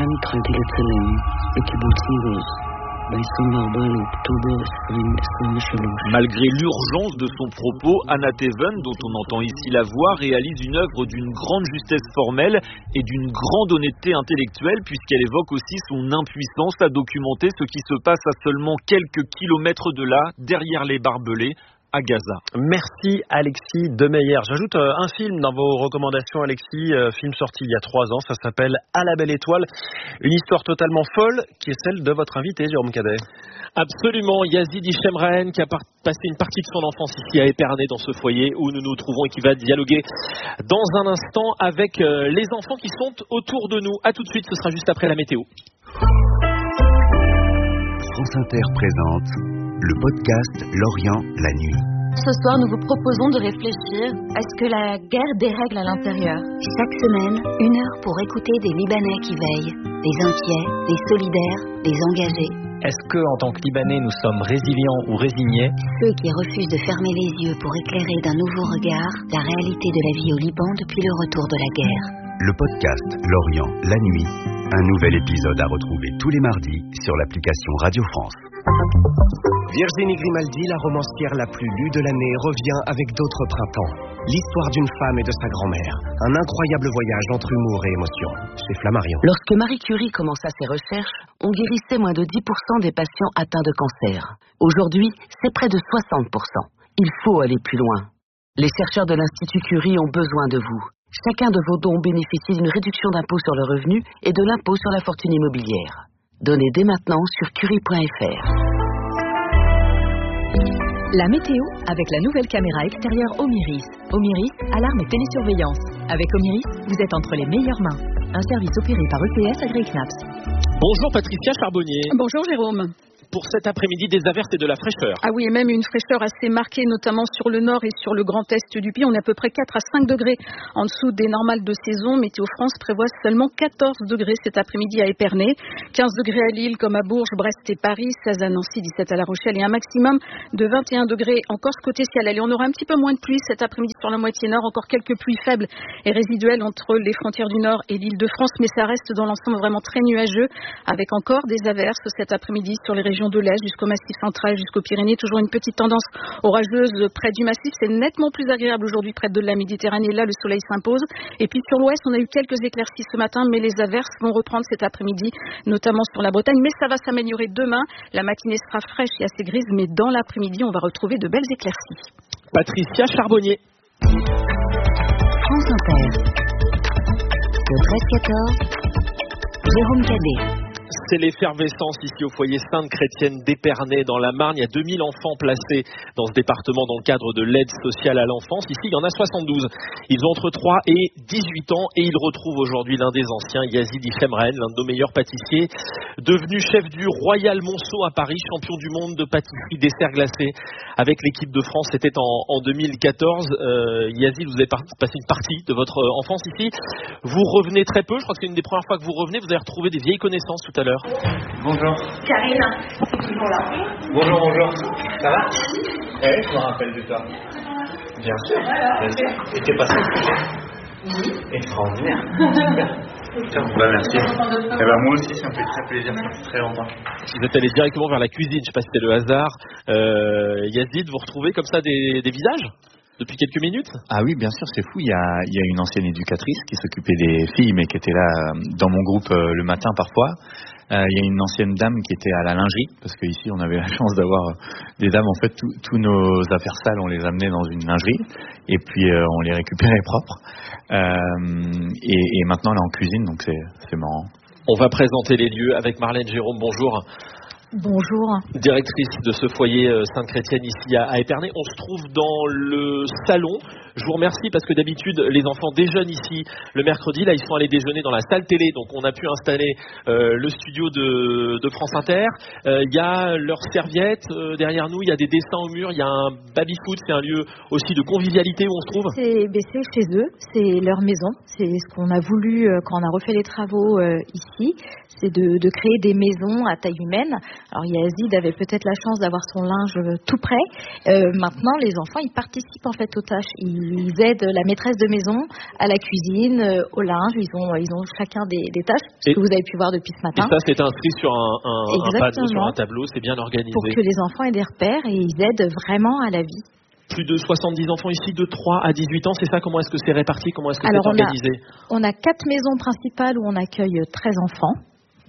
Malgré l'urgence de son propos, Anna Teven, dont on entend ici la voix, réalise une œuvre d'une grande justesse formelle et d'une grande honnêteté intellectuelle, puisqu'elle évoque aussi son impuissance à documenter ce qui se passe à seulement quelques kilomètres de là, derrière les barbelés, à Gaza. Merci Alexis Demeyer. J'ajoute euh, un film dans vos recommandations, Alexis, euh, film sorti il y a trois ans, ça s'appelle À la belle étoile, une histoire totalement folle qui est celle de votre invité Jérôme Cadet. Absolument, Yazid Ishemren qui a par- passé une partie de son enfance ici à Épernay dans ce foyer où nous nous trouvons et qui va dialoguer dans un instant avec euh, les enfants qui sont autour de nous. À tout de suite, ce sera juste après la météo. France Inter présente le podcast Lorient la nuit. Ce soir, nous vous proposons de réfléchir à ce que la guerre dérègle à l'intérieur. Chaque semaine, une heure pour écouter des Libanais qui veillent, des inquiets, des solidaires, des engagés. Est-ce que, en tant que Libanais, nous sommes résilients ou résignés? Ceux qui refusent de fermer les yeux pour éclairer d'un nouveau regard la réalité de la vie au Liban depuis le retour de la guerre. Le podcast Lorient la nuit, un nouvel épisode à retrouver tous les mardis sur l'application Radio France. Virginie Grimaldi, la romancière la plus lue de l'année, revient avec d'autres printemps. L'histoire d'une femme et de sa grand-mère. Un incroyable voyage entre humour et émotion. Chez Flammarion. Lorsque Marie Curie commença ses recherches, on guérissait moins de dix pour cent des patients atteints de cancer. Aujourd'hui, c'est près de soixante pour cent. Il faut aller plus loin. Les chercheurs de l'Institut Curie ont besoin de vous. Chacun de vos dons bénéficie d'une réduction d'impôt sur le revenu et de l'impôt sur la fortune immobilière. Donnez dès maintenant sur curie point f r. La météo avec la nouvelle caméra extérieure Omiris. Omiris, alarme et télésurveillance. Avec Omiris, vous êtes entre les meilleures mains. Un service opéré par E P S AgriKnaps. Bonjour Patricia Charbonnier. Bonjour Jérôme. Pour cet après-midi, des averses et de la fraîcheur. Ah oui, et même une fraîcheur assez marquée, notamment sur le nord et sur le grand est du pays. On est à peu près quatre à cinq degrés en dessous des normales de saison. Météo France prévoit seulement quatorze degrés cet après-midi à Épernay, quinze degrés à Lille comme à Bourges, Brest et Paris, seize à Nancy, dix-sept à La Rochelle et un maximum de vingt et un degrés en Corse côté ciel. Allez, on aura un petit peu moins de pluie cet après-midi sur la moitié nord, encore quelques pluies faibles et résiduelles entre les frontières du nord et l'île de France, mais ça reste dans l'ensemble vraiment très nuageux, avec encore des averses cet après-midi sur les régions de l'Est jusqu'au Massif central, jusqu'aux Pyrénées. Toujours une petite tendance orageuse près du Massif. C'est nettement plus agréable aujourd'hui près de la Méditerranée. Là, le soleil s'impose. Et puis sur l'Ouest, on a eu quelques éclaircies ce matin, mais les averses vont reprendre cet après-midi, notamment sur la Bretagne. Mais ça va s'améliorer demain. La matinée sera fraîche et assez grise, mais dans l'après-midi, on va retrouver de belles éclaircies. Patricia Charbonnier. France Inter. Le treize quatorze. Jérôme Cadet. C'est l'effervescence ici au foyer Sainte-Chrétienne d'Épernay dans la Marne. Il y a deux mille enfants placés dans ce département dans le cadre de l'aide sociale à l'enfance. Ici, il y en a soixante-douze. Ils ont entre trois et dix-huit ans et ils retrouvent aujourd'hui l'un des anciens, Yazid Ishemren, l'un de nos meilleurs pâtissiers, devenu chef du Royal Monceau à Paris, champion du monde de pâtisserie dessert glacé avec l'équipe de France. C'était en, en deux mille quatorze. Euh, Yazid, vous avez par- passé une partie de votre enfance ici. Vous revenez très peu. Je crois que c'est une des premières fois que vous revenez. Vous avez retrouvé des vieilles connaissances tout à l'heure. Bonjour. Karine, c'est toujours là. Bonjour, bonjour. Ça va? Oui, je me rappelle de toi. Bien sûr. Bien sûr. Et t'es passé au sujet? Oui. Extraordinaire. Super. Bah, merci. Eh ben, moi aussi, ça me fait très plaisir. Ça fait très longtemps. Vous êtes allé directement vers la cuisine. Je ne sais pas si c'était le hasard. Euh, Yazid, vous retrouvez comme ça des, des visages depuis quelques minutes? Ah oui, bien sûr, c'est fou. Il y a, il y a une ancienne éducatrice qui s'occupait des filles, mais qui était là dans mon groupe euh, le matin parfois. Euh, il y a une ancienne dame qui était à la lingerie, parce qu'ici on avait la chance d'avoir des dames. En fait, tous nos affaires sales, on les amenait dans une lingerie, et puis euh, on les récupérait propres. Euh, et, et maintenant, là, en cuisine, donc c'est, c'est marrant. On va présenter les lieux avec Marlène Jérôme. Bonjour. Bonjour. Directrice de ce foyer Sainte-Chrétienne ici à Épernay. On se trouve dans le salon. Je vous remercie parce que d'habitude, les enfants déjeunent ici le mercredi. Là, ils sont allés déjeuner dans la salle télé. Donc, on a pu installer euh, le studio de, de France Inter. Il euh, y a leurs serviettes euh, derrière nous. Il y a des dessins au mur. Il y a un baby-foot. C'est un lieu aussi de convivialité où on se trouve. C'est, ben, c'est chez eux. C'est leur maison. C'est ce qu'on a voulu euh, quand on a refait les travaux euh, ici. C'est de, de créer des maisons à taille humaine. Alors, Yazid avait peut-être la chance d'avoir son linge tout prêt. Euh, maintenant, les enfants, ils participent en fait aux tâches. Ils Ils aident la maîtresse de maison à la cuisine, euh, au linge. Ils ont, ils ont chacun des, des tâches, ce et, que vous avez pu voir depuis ce matin. Et ça, c'est inscrit sur un, un, un panneau, sur un tableau. C'est bien organisé. Pour que les enfants aient des repères et ils aident vraiment à la vie. Plus de soixante-dix enfants ici, de trois à dix-huit ans, c'est ça? Comment est-ce que c'est réparti? Comment est-ce que Alors, c'est on organisé? a, on a quatre maisons principales où on accueille treize enfants.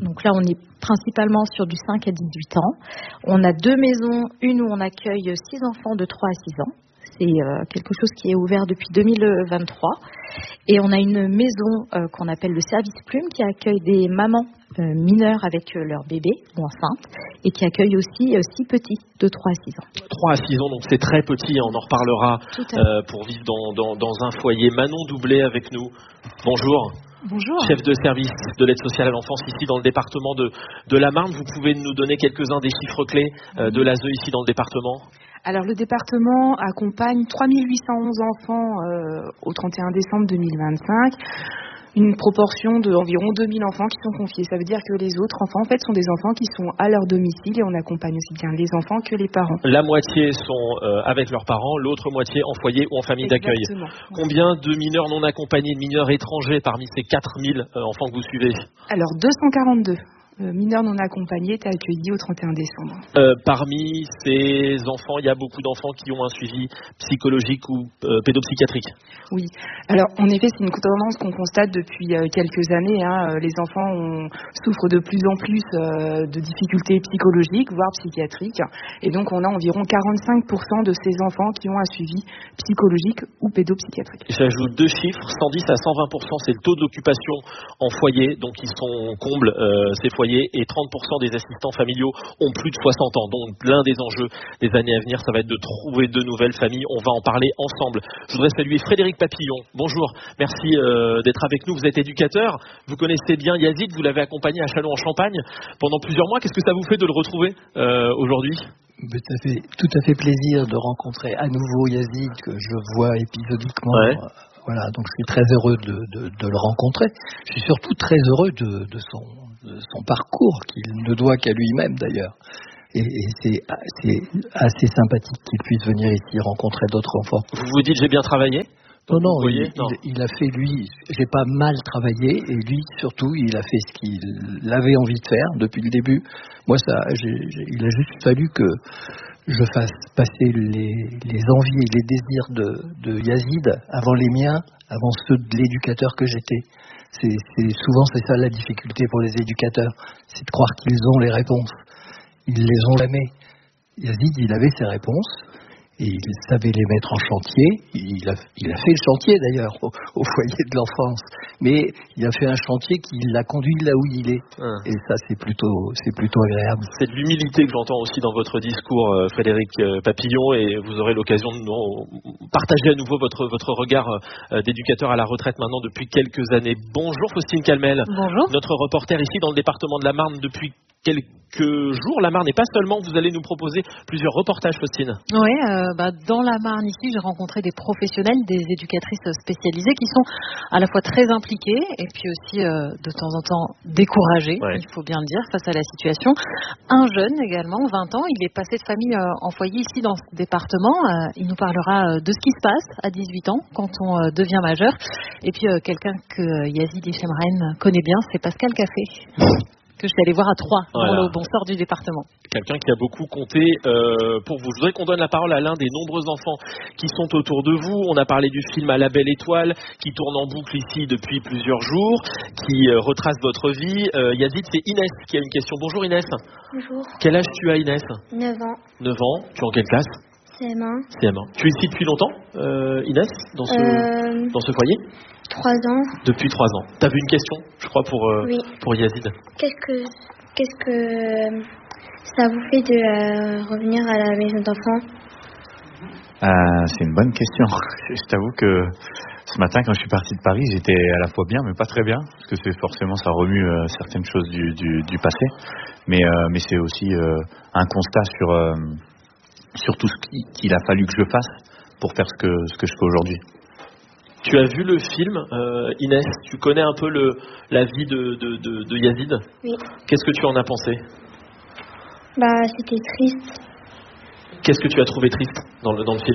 Donc là, on est principalement sur du cinq à dix-huit ans. On a deux maisons, une où on accueille six enfants de trois à six ans. C'est euh, quelque chose qui est ouvert depuis deux mille vingt-trois. Et on a une maison euh, qu'on appelle le service plume qui accueille des mamans euh, mineures avec euh, leur bébé ou enceintes et qui accueille aussi euh, six petits de trois à six ans. trois à six ans, donc c'est très petit, on en reparlera euh, pour vivre dans, dans, dans un foyer. Manon Doublet avec nous. Bonjour. Bonjour. Chef de service de l'aide sociale à l'enfance ici dans le département de, de la Marne. Vous pouvez nous donner quelques-uns des chiffres clés euh, de l'A S E ici dans le département ? Alors le département accompagne trois mille huit cent onze enfants euh, au trente et un décembre deux mille vingt-cinq, une proportion d'environ deux mille enfants qui sont confiés. Ça veut dire que les autres enfants en fait sont des enfants qui sont à leur domicile et on accompagne aussi bien les enfants que les parents. La moitié sont euh, avec leurs parents, l'autre moitié en foyer ou en famille d'accueil. Exactement. Combien de mineurs non accompagnés, de mineurs étrangers parmi ces quatre mille euh, enfants que vous suivez ? Alors deux cent quarante-deux. Euh, mineurs non accompagnés étaient accueillis au trente et un décembre. Euh, parmi ces enfants, il y a beaucoup d'enfants qui ont un suivi psychologique ou euh, pédopsychiatrique. Oui. Alors, en effet, c'est une tendance qu'on constate depuis euh, quelques années. Hein. Les enfants ont, souffrent de plus en plus euh, de difficultés psychologiques, voire psychiatriques. Et donc, on a environ quarante-cinq pour cent de ces enfants qui ont un suivi psychologique ou pédopsychiatrique. J'ajoute deux chiffres, cent dix à cent vingt pour cent, c'est le taux d'occupation en foyer. Donc, ils sont combles euh, ces foyers. Et trente pour cent des assistants familiaux ont plus de soixante ans. Donc l'un des enjeux des années à venir, ça va être de trouver de nouvelles familles. On va en parler ensemble. Je voudrais saluer Frédéric Papillon. Bonjour, merci euh, d'être avec nous. Vous êtes éducateur, vous connaissez bien Yazid, vous l'avez accompagné à Châlons-en-Champagne pendant plusieurs mois. Qu'est-ce que ça vous fait de le retrouver euh, aujourd'hui ? Ça fait tout à fait plaisir de rencontrer à nouveau Yazid, que je vois épisodiquement. Ouais. Voilà, donc je suis très heureux de, de, de le rencontrer. Je suis surtout très heureux de, de, son, de son parcours, qu'il ne doit qu'à lui-même d'ailleurs. Et, et c'est, c'est assez sympathique qu'il puisse venir ici rencontrer d'autres enfants. Vous vous dites j'ai bien travaillé ? Non, non, voyez, il, non. Il, il a fait, lui, j'ai pas mal travaillé, et lui, surtout, il a fait ce qu'il avait envie de faire depuis le début. Moi, ça, j'ai, j'ai, il a juste fallu que je fasse passer les, les envies et les désirs de, de Yazid avant les miens, avant ceux de l'éducateur que j'étais. C'est, c'est, souvent, c'est ça la difficulté pour les éducateurs, c'est de croire qu'ils ont les réponses. Ils les ont jamais. Yazid, il avait ses réponses. Et il savait les mettre en chantier. Il a, il a fait le chantier d'ailleurs au, au foyer de l'enfance. Mais il a fait un chantier qui l'a conduit là où il est. Ah. Et ça, c'est plutôt, c'est plutôt agréable. C'est de l'humilité que j'entends aussi dans votre discours, Frédéric Papillon. Et vous aurez l'occasion de nous partager à nouveau votre, votre regard d'éducateur à la retraite maintenant depuis quelques années. Bonjour Faustine Calmel. Bonjour. Notre reporter ici dans le département de la Marne depuis quelques jours. La Marne, et pas seulement, vous allez nous proposer plusieurs reportages, Faustine. Oui, euh, bah, dans la Marne ici, j'ai rencontré des professionnels, des éducatrices spécialisées qui sont à la fois très impliquées et puis aussi euh, de temps en temps découragées, ouais. Il faut bien le dire, face à la situation. Un jeune également, vingt ans, il est passé de famille euh, en foyer ici dans ce département. Euh, il nous parlera euh, de ce qui se passe à dix-huit ans quand on euh, devient majeur. Et puis euh, quelqu'un que Yazid Echemren connaît bien, c'est Pascal Café. Que je suis allée voir à Troyes, voilà. Dans le bon sort du département. Quelqu'un qui a beaucoup compté euh, pour vous. Je voudrais qu'on donne la parole à l'un des nombreux enfants qui sont autour de vous. On a parlé du film À la belle étoile, qui tourne en boucle ici depuis plusieurs jours, qui euh, retrace votre vie. Euh, Yazid, c'est Inès qui a une question. Bonjour Inès. Bonjour. Quel âge tu as Inès ? neuf ans. neuf ans. Tu es en quelle classe ? C M un. C M un. Tu es ici depuis longtemps, euh, Inès, dans ce, euh... dans ce foyer ? Trois ans. Depuis trois ans. Tu avais une question, je crois, pour, euh, oui. pour Yazid. Qu'est-ce que, qu'est-ce que ça vous fait de euh, revenir à la maison d'enfants ? euh, C'est une bonne question. Je t'avoue que ce matin, quand je suis parti de Paris, j'étais à la fois bien, mais pas très bien, parce que c'est forcément, ça remue euh, certaines choses du, du, du passé. Mais, euh, mais c'est aussi euh, un constat sur, euh, sur tout ce qu'il a fallu que je fasse pour faire ce que, ce que je fais aujourd'hui. Tu as vu le film, euh, Inès, tu connais un peu le, la vie de, de, de, de Yazid ? Oui. Qu'est-ce que tu en as pensé ? Bah, c'était triste. Qu'est-ce que tu as trouvé triste dans le, dans le film ?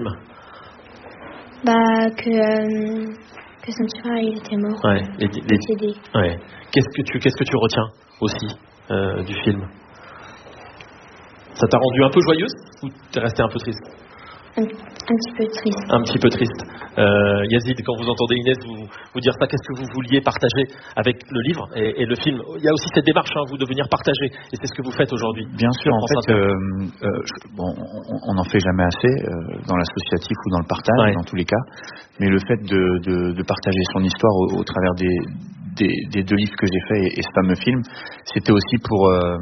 Bah, que, euh, que son frère, il était mort. Ouais, les, les, décédé. Ouais. Qu'est-ce que tu, qu'est-ce que tu retiens aussi euh, du film ? Ça t'a rendu un peu joyeuse ou t'es restée un peu triste ? Un Un petit peu triste. Un petit peu triste. Euh, Yazid, quand vous entendez Inès vous, vous dire ça, qu'est-ce que vous vouliez partager avec le livre et, et le film? Il y a aussi cette démarche, hein, vous, de venir partager. Et c'est ce que vous faites aujourd'hui. Bien sûr, en fait, euh, euh, bon, on n'en fait jamais assez euh, dans l'associatif ou dans le partage, ouais. Dans tous les cas. Mais le fait de, de, de partager son histoire au, au travers des, des, des deux livres que j'ai faits et, et ce fameux film, c'était aussi pour... Euh,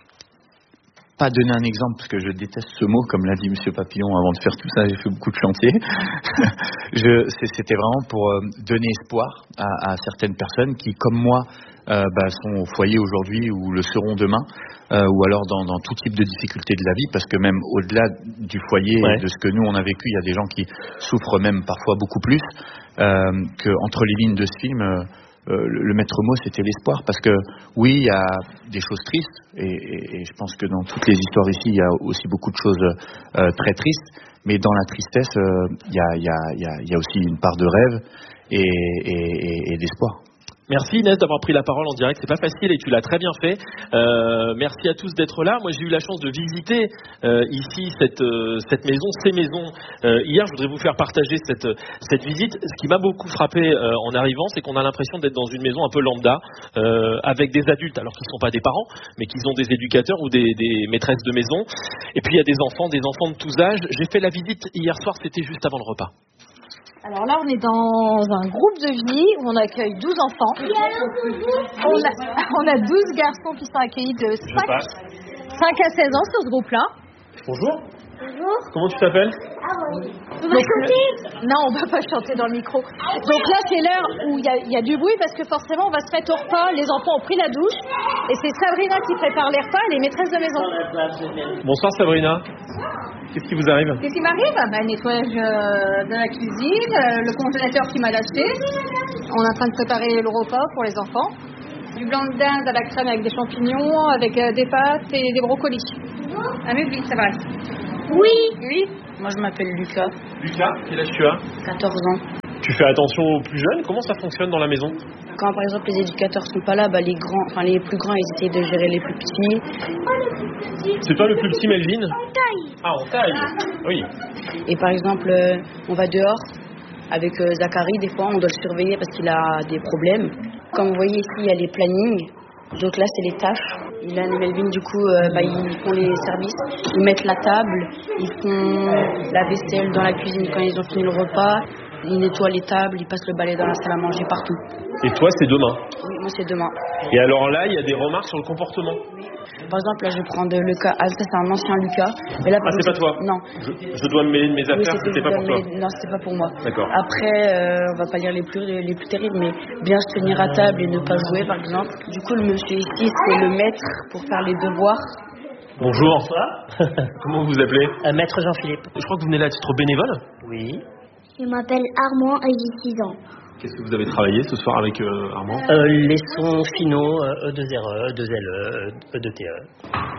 pas donner un exemple, parce que je déteste ce mot, comme l'a dit Monsieur Papillon avant de faire tout ça, j'ai fait beaucoup de chantiers. je, c'était vraiment pour euh, donner espoir à, à certaines personnes qui, comme moi, euh, bah, sont au foyer aujourd'hui ou le seront demain, euh, ou alors dans, dans tout type de difficultés de la vie, parce que même au-delà du foyer, ouais. Et de ce que nous on a vécu, il y a des gens qui souffrent même parfois beaucoup plus, euh, qu'entre les lignes de ce film... Euh, Euh, le, le maître mot, c'était l'espoir, parce que oui, il y a des choses tristes, et, et, et je pense que dans toutes les histoires ici, il y a aussi beaucoup de choses euh, très tristes, mais dans la tristesse, euh, il, y a, il, y a, il, y a, il y a aussi une part de rêve et, et, et d'espoir. Merci Inès d'avoir pris la parole en direct, c'est pas facile et tu l'as très bien fait. Euh, merci à tous d'être là. Moi j'ai eu la chance de visiter euh, ici cette, euh, cette maison, ces maisons euh, hier. Je voudrais vous faire partager cette, cette visite. Ce qui m'a beaucoup frappé euh, en arrivant, c'est qu'on a l'impression d'être dans une maison un peu lambda, euh, avec des adultes, alors qu'ils ne sont pas des parents, mais qu'ils ont des éducateurs ou des, des maîtresses de maison. Et puis il y a des enfants, des enfants de tous âges. J'ai fait la visite hier soir, c'était juste avant le repas. Alors là, on est dans un groupe de vie où on accueille douze enfants. On a, on a douze garçons qui sont accueillis de cinq à seize ans sur ce groupe-là. Bonjour. Bonjour. Comment tu t'appelles? Aaron. On va chanter? Non, on va pas chanter dans le micro. Donc là, c'est l'heure où il y, y a du bruit parce que forcément, on va se mettre au repas. Les enfants ont pris la douche. Et c'est Sabrina qui prépare les repas, elle est maîtresse de maison. Bonsoir Sabrina. Qu'est-ce qui vous arrive? Qu'est-ce qui m'arrive? Bah, nettoyage euh, de la cuisine, euh, le congélateur qui m'a lâché. On est en train de préparer le repas pour les enfants. Du blanc de dinde à la crème avec des champignons, avec euh, des pâtes et des brocolis. Ah mais oui, c'est vrai. Oui. Oui. Moi je m'appelle Lucas. Lucas, quel âge tu as? quatorze ans. Tu fais attention aux plus jeunes? Comment ça fonctionne dans la maison? Quand par exemple les éducateurs sont pas là, bah, les grands, enfin les plus grands, ils essayent de gérer les plus petits. C'est toi le plus petit, Melvin? En taille. Ah, en taille. Oui. Et par exemple, euh, on va dehors avec euh, Zachary, des fois on doit le surveiller parce qu'il a des problèmes. Comme vous voyez ici, il y a les plannings. Donc là, c'est les tâches. Ilan et Melvin, du coup, euh, bah, ils font les services. Ils mettent la table, ils font la vaisselle dans la cuisine quand ils ont fini le repas. Ils nettoient les tables, ils passent le balai dans la salle à manger, partout. Et toi, c'est demain? Oui, moi, c'est demain. Et alors là, il y a des remarques sur le comportement? Oui. Par exemple, là, je vais prendre Lucas. Ah, ça, c'est un ancien Lucas. Mais là, ah, c'est pas toi? Non. Je, je dois me mêler de mes affaires, oui, c'était pas pour toi? Mes... Non, c'était pas pour moi. D'accord. Après, euh, on va pas dire les plus, les plus terribles, mais bien se tenir à table et ne pas jouer, par exemple. Du coup, le monsieur ici, c'est le maître pour faire les devoirs. Bonjour. Comment vous vous appelez? euh, Maître Jean-Philippe. Je crois que vous venez là à titre bénévole? Oui. Je m'appelle Armand et j'ai six ans. Qu'est-ce que vous avez travaillé ce soir avec euh, Armand? euh, Les sons finaux, euh, E deux R E, E deux L E, E deux T E.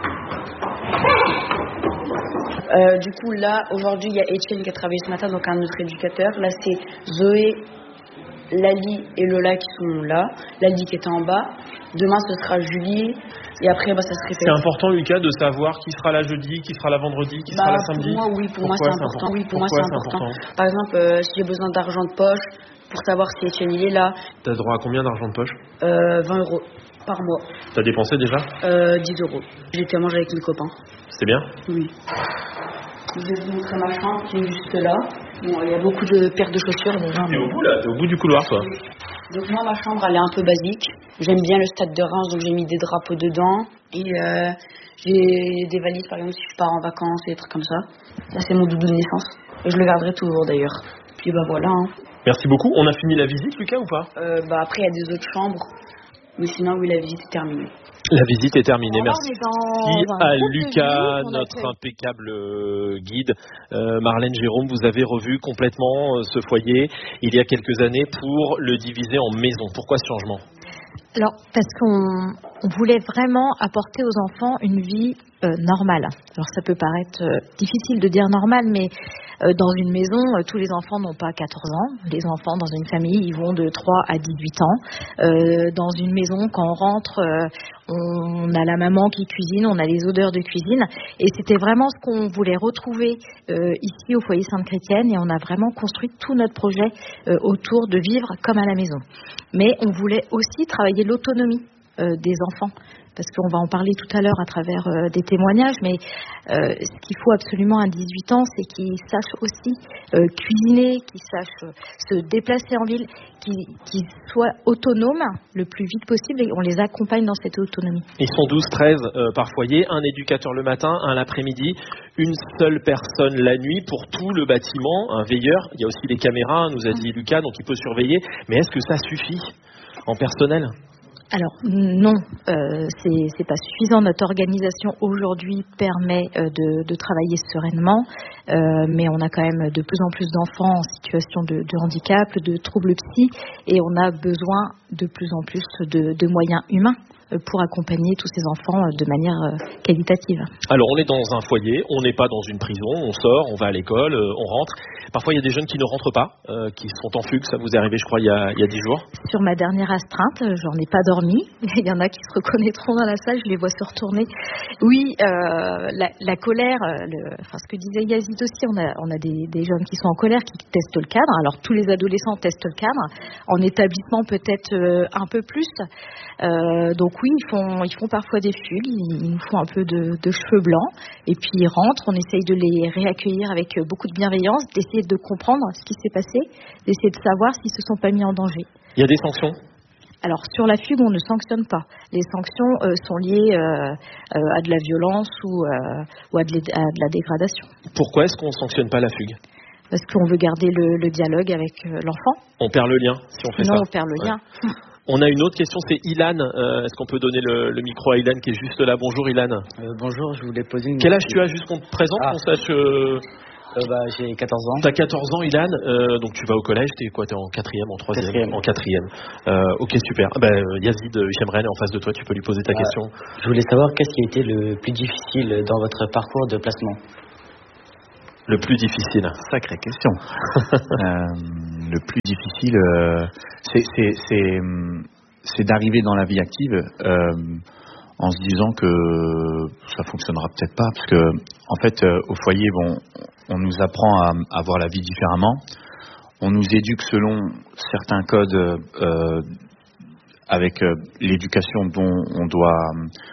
Euh, du coup, là, aujourd'hui, il y a Etienne qui a travaillé ce matin, donc un autre éducateur. Là, c'est Zoé, Lali et Lola qui sont là. Lali qui était en bas. Demain, ce sera Julie. Et après, bah, ça se répète. C'est important, Lucas, de savoir qui sera là jeudi, qui sera là vendredi, qui bah, sera là samedi. Pour moi, oui, pour Pourquoi moi, c'est important. important. Oui, pour Pourquoi moi, c'est important. important. Par exemple, euh, si j'ai besoin d'argent de poche, pour savoir si Etienne il est là. T'as droit à combien d'argent de poche? euh, vingt euros par mois. T'as dépensé déjà? euh, dix euros. J'étais à manger avec mes copains. C'est bien? Oui. Je vais vous montrer ma chambre qui est juste là. Bon, il y a beaucoup de paires de chaussures déjà. T'es au bout là, t'es au bout du couloir toi. Oui. Donc moi ma chambre elle est un peu basique. J'aime bien le stade de Reims, donc j'ai mis des drapeaux dedans. Et euh, j'ai des valises par exemple si je pars en vacances et des trucs comme ça. Là c'est mon doudou de naissance. Et je le garderai toujours d'ailleurs. Puis bah voilà. Hein. Merci beaucoup. On a fini la visite Lucas ou pas? euh, Bah après il y a des autres chambres. Mais sinon oui la visite est terminée. La visite est terminée, alors, merci à Lucas, notre accueille. impeccable guide. Euh, Marlène Jérôme, vous avez revu complètement euh, ce foyer il y a quelques années pour le diviser en maisons. Pourquoi ce changement? Alors, parce qu'on on voulait vraiment apporter aux enfants une vie euh, normale. Alors, ça peut paraître euh, difficile de dire normale, mais Euh, dans une maison, euh, tous les enfants n'ont pas quatorze ans. Les enfants dans une famille, ils vont de trois à dix-huit ans. Euh, dans une maison, quand on rentre, euh, on a la maman qui cuisine, on a les odeurs de cuisine. Et c'était vraiment ce qu'on voulait retrouver euh, ici au foyer Sainte-Chrétienne. Et on a vraiment construit tout notre projet euh, autour de vivre comme à la maison. Mais on voulait aussi travailler l'autonomie euh, des enfants. Parce qu'on va en parler tout à l'heure à travers euh, des témoignages, mais euh, ce qu'il faut absolument à dix-huit ans, c'est qu'ils sachent aussi euh, cuisiner, qu'ils sachent euh, se déplacer en ville, qu'ils, qu'ils soient autonomes le plus vite possible et on les accompagne dans cette autonomie. Ils sont douze treize euh, par foyer, un éducateur le matin, un l'après-midi, une seule personne la nuit pour tout le bâtiment, un veilleur. Il y a aussi les caméras, nous a dit Lucas, donc il peut surveiller. Mais est-ce que ça suffit en personnel ? Alors non, euh, c'est, c'est pas suffisant. Notre organisation aujourd'hui permet euh, de, de travailler sereinement, euh, mais on a quand même de plus en plus d'enfants en situation de, de handicap, de troubles psy, et on a besoin de plus en plus de, de moyens humains pour accompagner tous ces enfants de manière qualitative. Alors on est dans un foyer, on n'est pas dans une prison, on sort, on va à l'école, on rentre. Parfois il y a des jeunes qui ne rentrent pas, euh, qui sont en fugue, ça vous est arrivé je crois il y a, il y a dix jours. Sur ma dernière astreinte, j'en ai pas dormi, il y en a qui se reconnaîtront dans la salle, je les vois se retourner. Oui, euh, la, la colère, le, enfin, ce que disait Yazid aussi, on a, on a des, des jeunes qui sont en colère, qui testent le cadre. Alors tous les adolescents testent le cadre, en établissement peut-être euh, un peu plus. Euh, donc oui, ils font, ils font parfois des fugues, ils, ils nous font un peu de, de cheveux blancs, et puis ils rentrent, on essaye de les réaccueillir avec beaucoup de bienveillance, d'essayer de comprendre ce qui s'est passé, d'essayer de savoir s'ils se sont pas mis en danger. Il y a des sanctions ? Alors sur la fugue, on ne sanctionne pas. Les sanctions euh, sont liées euh, euh, à de la violence ou, euh, ou à, de, à de la dégradation. Pourquoi est-ce qu'on ne sanctionne pas la fugue ? Parce qu'on veut garder le, le dialogue avec euh, l'enfant. On perd le lien si on fait Sinon, ça. on perd le ouais. lien. On a une autre question, c'est Ilan. Euh, est-ce qu'on peut donner le, le micro à Ilan qui est juste là ? Bonjour Ilan. Euh, bonjour, je voulais poser une Quel âge tu as, juste qu'on te présente, ah. qu'on sache euh... Euh, bah, j'ai quatorze ans. T'as quatorze ans, Ilan, euh, donc tu vas au collège, t'es quoi, t'es en quatrième, en troisième, quatrième. En quatrième. Euh, ok, super. Ah, bah, Yazid Hichem-Rennes est en face de toi, tu peux lui poser ta ah. question. Je voulais savoir qu'est-ce qui a été le plus difficile dans votre parcours de placement. Le plus difficile. Sacrée question. euh, le plus difficile, euh, c'est, c'est, c'est, c'est d'arriver dans la vie active euh, en se disant que ça fonctionnera peut-être pas, parce que en fait, euh, au foyer, bon, on nous apprend à, à voir la vie différemment. On nous éduque selon certains codes, euh, avec euh, l'éducation dont on doit,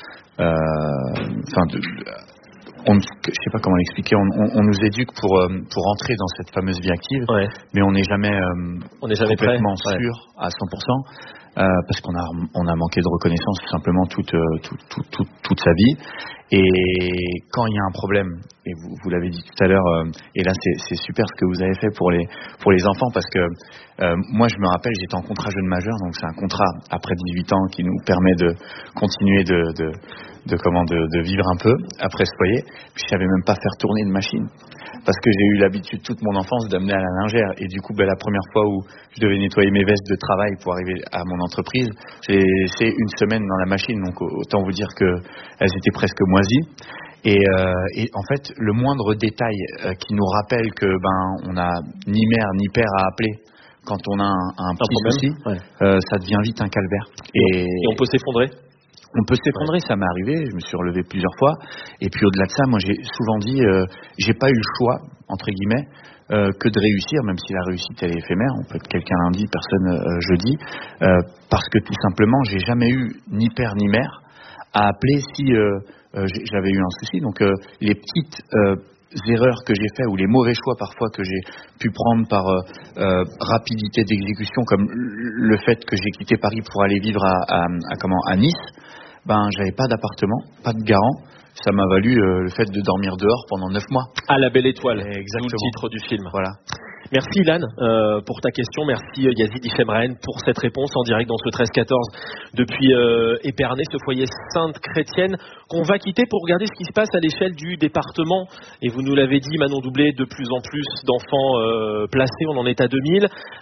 enfin, euh, on, je sais pas comment l'expliquer. On, on, on nous éduque pour pour entrer dans cette fameuse vie active, ouais. mais on n'est jamais, euh, on n'est jamais complètement prêt. sûr ouais. à cent pour cent. Euh, parce qu'on a on a manqué de reconnaissance tout simplement toute toute toute, toute, toute sa vie, et quand il y a un problème, et vous, vous l'avez dit tout à l'heure, euh, et là c'est, c'est super ce que vous avez fait pour les pour les enfants, parce que euh, moi je me rappelle, j'étais en contrat jeune majeur, donc c'est un contrat après dix-huit ans qui nous permet de continuer de de, de comment de, de vivre un peu après ce foyer. Puis je savais même pas faire tourner une machine, parce que j'ai eu l'habitude toute mon enfance d'amener à la lingère, et du coup ben, la première fois où je devais nettoyer mes vestes de travail pour arriver à mon entreprise, j'ai laissé une semaine dans la machine, donc autant vous dire que elles étaient presque moisies. Et, euh, et en fait, le moindre détail euh, qui nous rappelle que ben on a ni mère ni père à appeler quand on a un, un petit souci, ouais. euh, ça devient vite un calvaire. Et, et on peut s'effondrer. On peut s'effondrer, ça m'est arrivé, je me suis relevé plusieurs fois. Et puis au-delà de ça, moi j'ai souvent dit, euh, j'ai pas eu le choix, entre guillemets, euh, que de réussir, même si la réussite elle est éphémère. On peut être quelqu'un lundi, personne euh, jeudi, euh, parce que tout simplement, j'ai jamais eu ni père ni mère à appeler si euh, euh, j'avais eu un souci. Donc euh, les petites euh, erreurs que j'ai fait, ou les mauvais choix parfois que j'ai pu prendre par euh, euh, rapidité d'exécution, comme le fait que j'ai quitté Paris pour aller vivre à, à, à comment à Nice, ben j'avais pas d'appartement, pas de garant. Ça m'a valu euh, le fait de dormir dehors pendant neuf mois. À la belle étoile, exactement. D'où le titre du film. Voilà. Merci Ilan euh, pour ta question, merci Yazid Hichem-Rennes pour cette réponse en direct dans ce treize quatorze depuis euh, Épernay, ce foyer Sainte-Chrétienne qu'on va quitter pour regarder ce qui se passe à l'échelle du département. Et vous nous l'avez dit, Manon Doublé, de plus en plus d'enfants euh, placés, on en est à deux mille.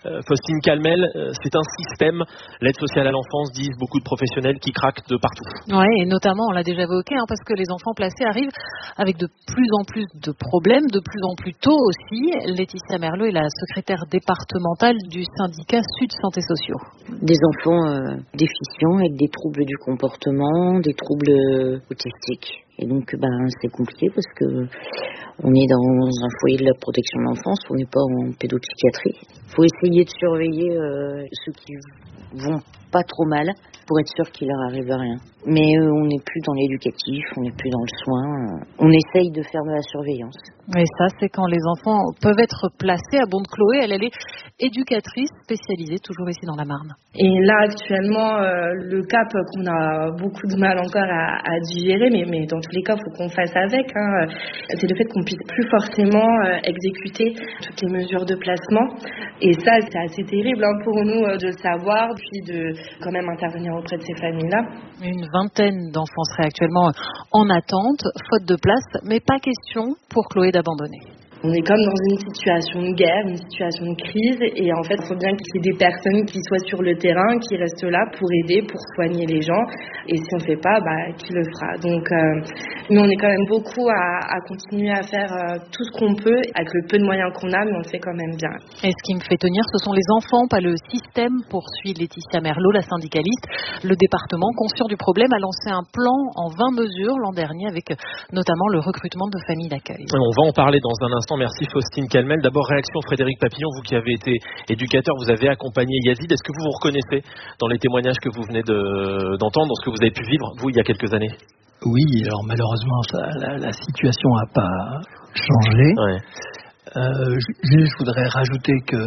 Euh, Faustine Calmel, euh, c'est un système, l'aide sociale à l'enfance, disent beaucoup de professionnels, qui craquent de partout. Oui, et notamment, on l'a déjà évoqué, hein, parce que les enfants placés arrivent avec de plus en plus de problèmes, de plus en plus tôt aussi. Laetitia Merlot est la secrétaire départementale du syndicat Sud Santé Sociaux. Des enfants euh, déficients avec des troubles du comportement, des troubles euh, autistiques. Et donc, ben, c'est compliqué parce que on est dans un foyer de la protection de l'enfance, on n'est pas en pédopsychiatrie. Il faut essayer de surveiller euh, ceux qui vont pas trop mal pour être sûr qu'il leur arrive rien. Mais euh, on n'est plus dans l'éducatif, on n'est plus dans le soin. Euh, on essaye de faire de la surveillance. Et ça, c'est quand les enfants peuvent être placés. À Bonde-Chloé, elle, elle est éducatrice spécialisée, toujours ici dans la Marne. Et là, actuellement, euh, le cap qu'on a beaucoup de mal encore à, à digérer, mais, mais dans tous les cas, il faut qu'on fasse avec, hein, c'est le fait qu'on puisse plus forcément euh, exécuter toutes les mesures de placement. Et ça, c'est assez terrible hein, pour nous euh, de le savoir, puis de quand même intervenir auprès de ces familles-là. Une vingtaine d'enfants seraient actuellement en attente, faute de place, mais pas question pour Chloé d'abandonner. On est comme dans une situation de guerre, une situation de crise, et en fait, il faut bien qu'il y ait des personnes qui soient sur le terrain, qui restent là pour aider, pour soigner les gens. Et si on ne fait pas, bah, qui le fera. Donc, euh, nous, on est quand même beaucoup à, à continuer à faire euh, tout ce qu'on peut, avec le peu de moyens qu'on a, mais on le fait quand même bien. Et ce qui me fait tenir, ce sont les enfants, pas le système, poursuit Laetitia Merlot, la syndicaliste. Le département, conscient du problème, a lancé un plan en vingt mesures l'an dernier, avec notamment le recrutement de familles d'accueil. On va en parler dans un instant. Merci Faustine Calmel. D'abord, réaction Frédéric Papillon, vous qui avez été éducateur, vous avez accompagné Yazid. Est-ce que vous vous reconnaissez dans les témoignages que vous venez de, d'entendre, dans ce que vous avez pu vivre, vous, il y a quelques années? Oui, alors malheureusement, ça, la, la situation n'a pas changé. Ouais. Euh, je, je voudrais rajouter que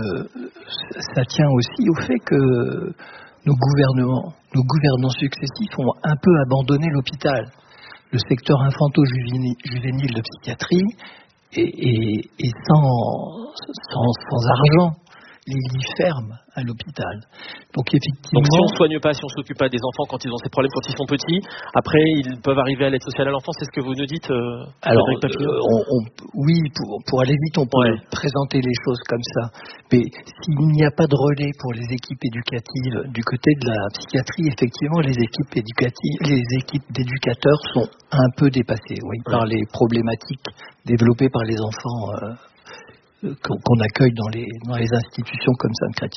ça tient aussi au fait que nos gouvernements, nos gouvernants successifs ont un peu abandonné l'hôpital. Le secteur infanto-juvénile de psychiatrie Et, et, et sans, sans, sans argent, les lits ferment à l'hôpital. Donc effectivement. Donc si on ne soigne pas, si on ne s'occupe pas des enfants quand ils ont ces problèmes, quand ils sont petits, après ils peuvent arriver à l'aide sociale à l'enfance, c'est ce que vous nous dites euh, Alors, euh, on, on, oui, pour, pour aller vite, on peut ouais. présenter les choses comme ça. Mais s'il n'y a pas de relais pour les équipes éducatives du côté de la psychiatrie, effectivement, les équipes éducatives, les équipes d'éducateurs sont un peu dépassées, oui, ouais. par les problématiques développées par les enfants euh, qu'on accueille dans les, dans les institutions comme Sainte-Chrétienne.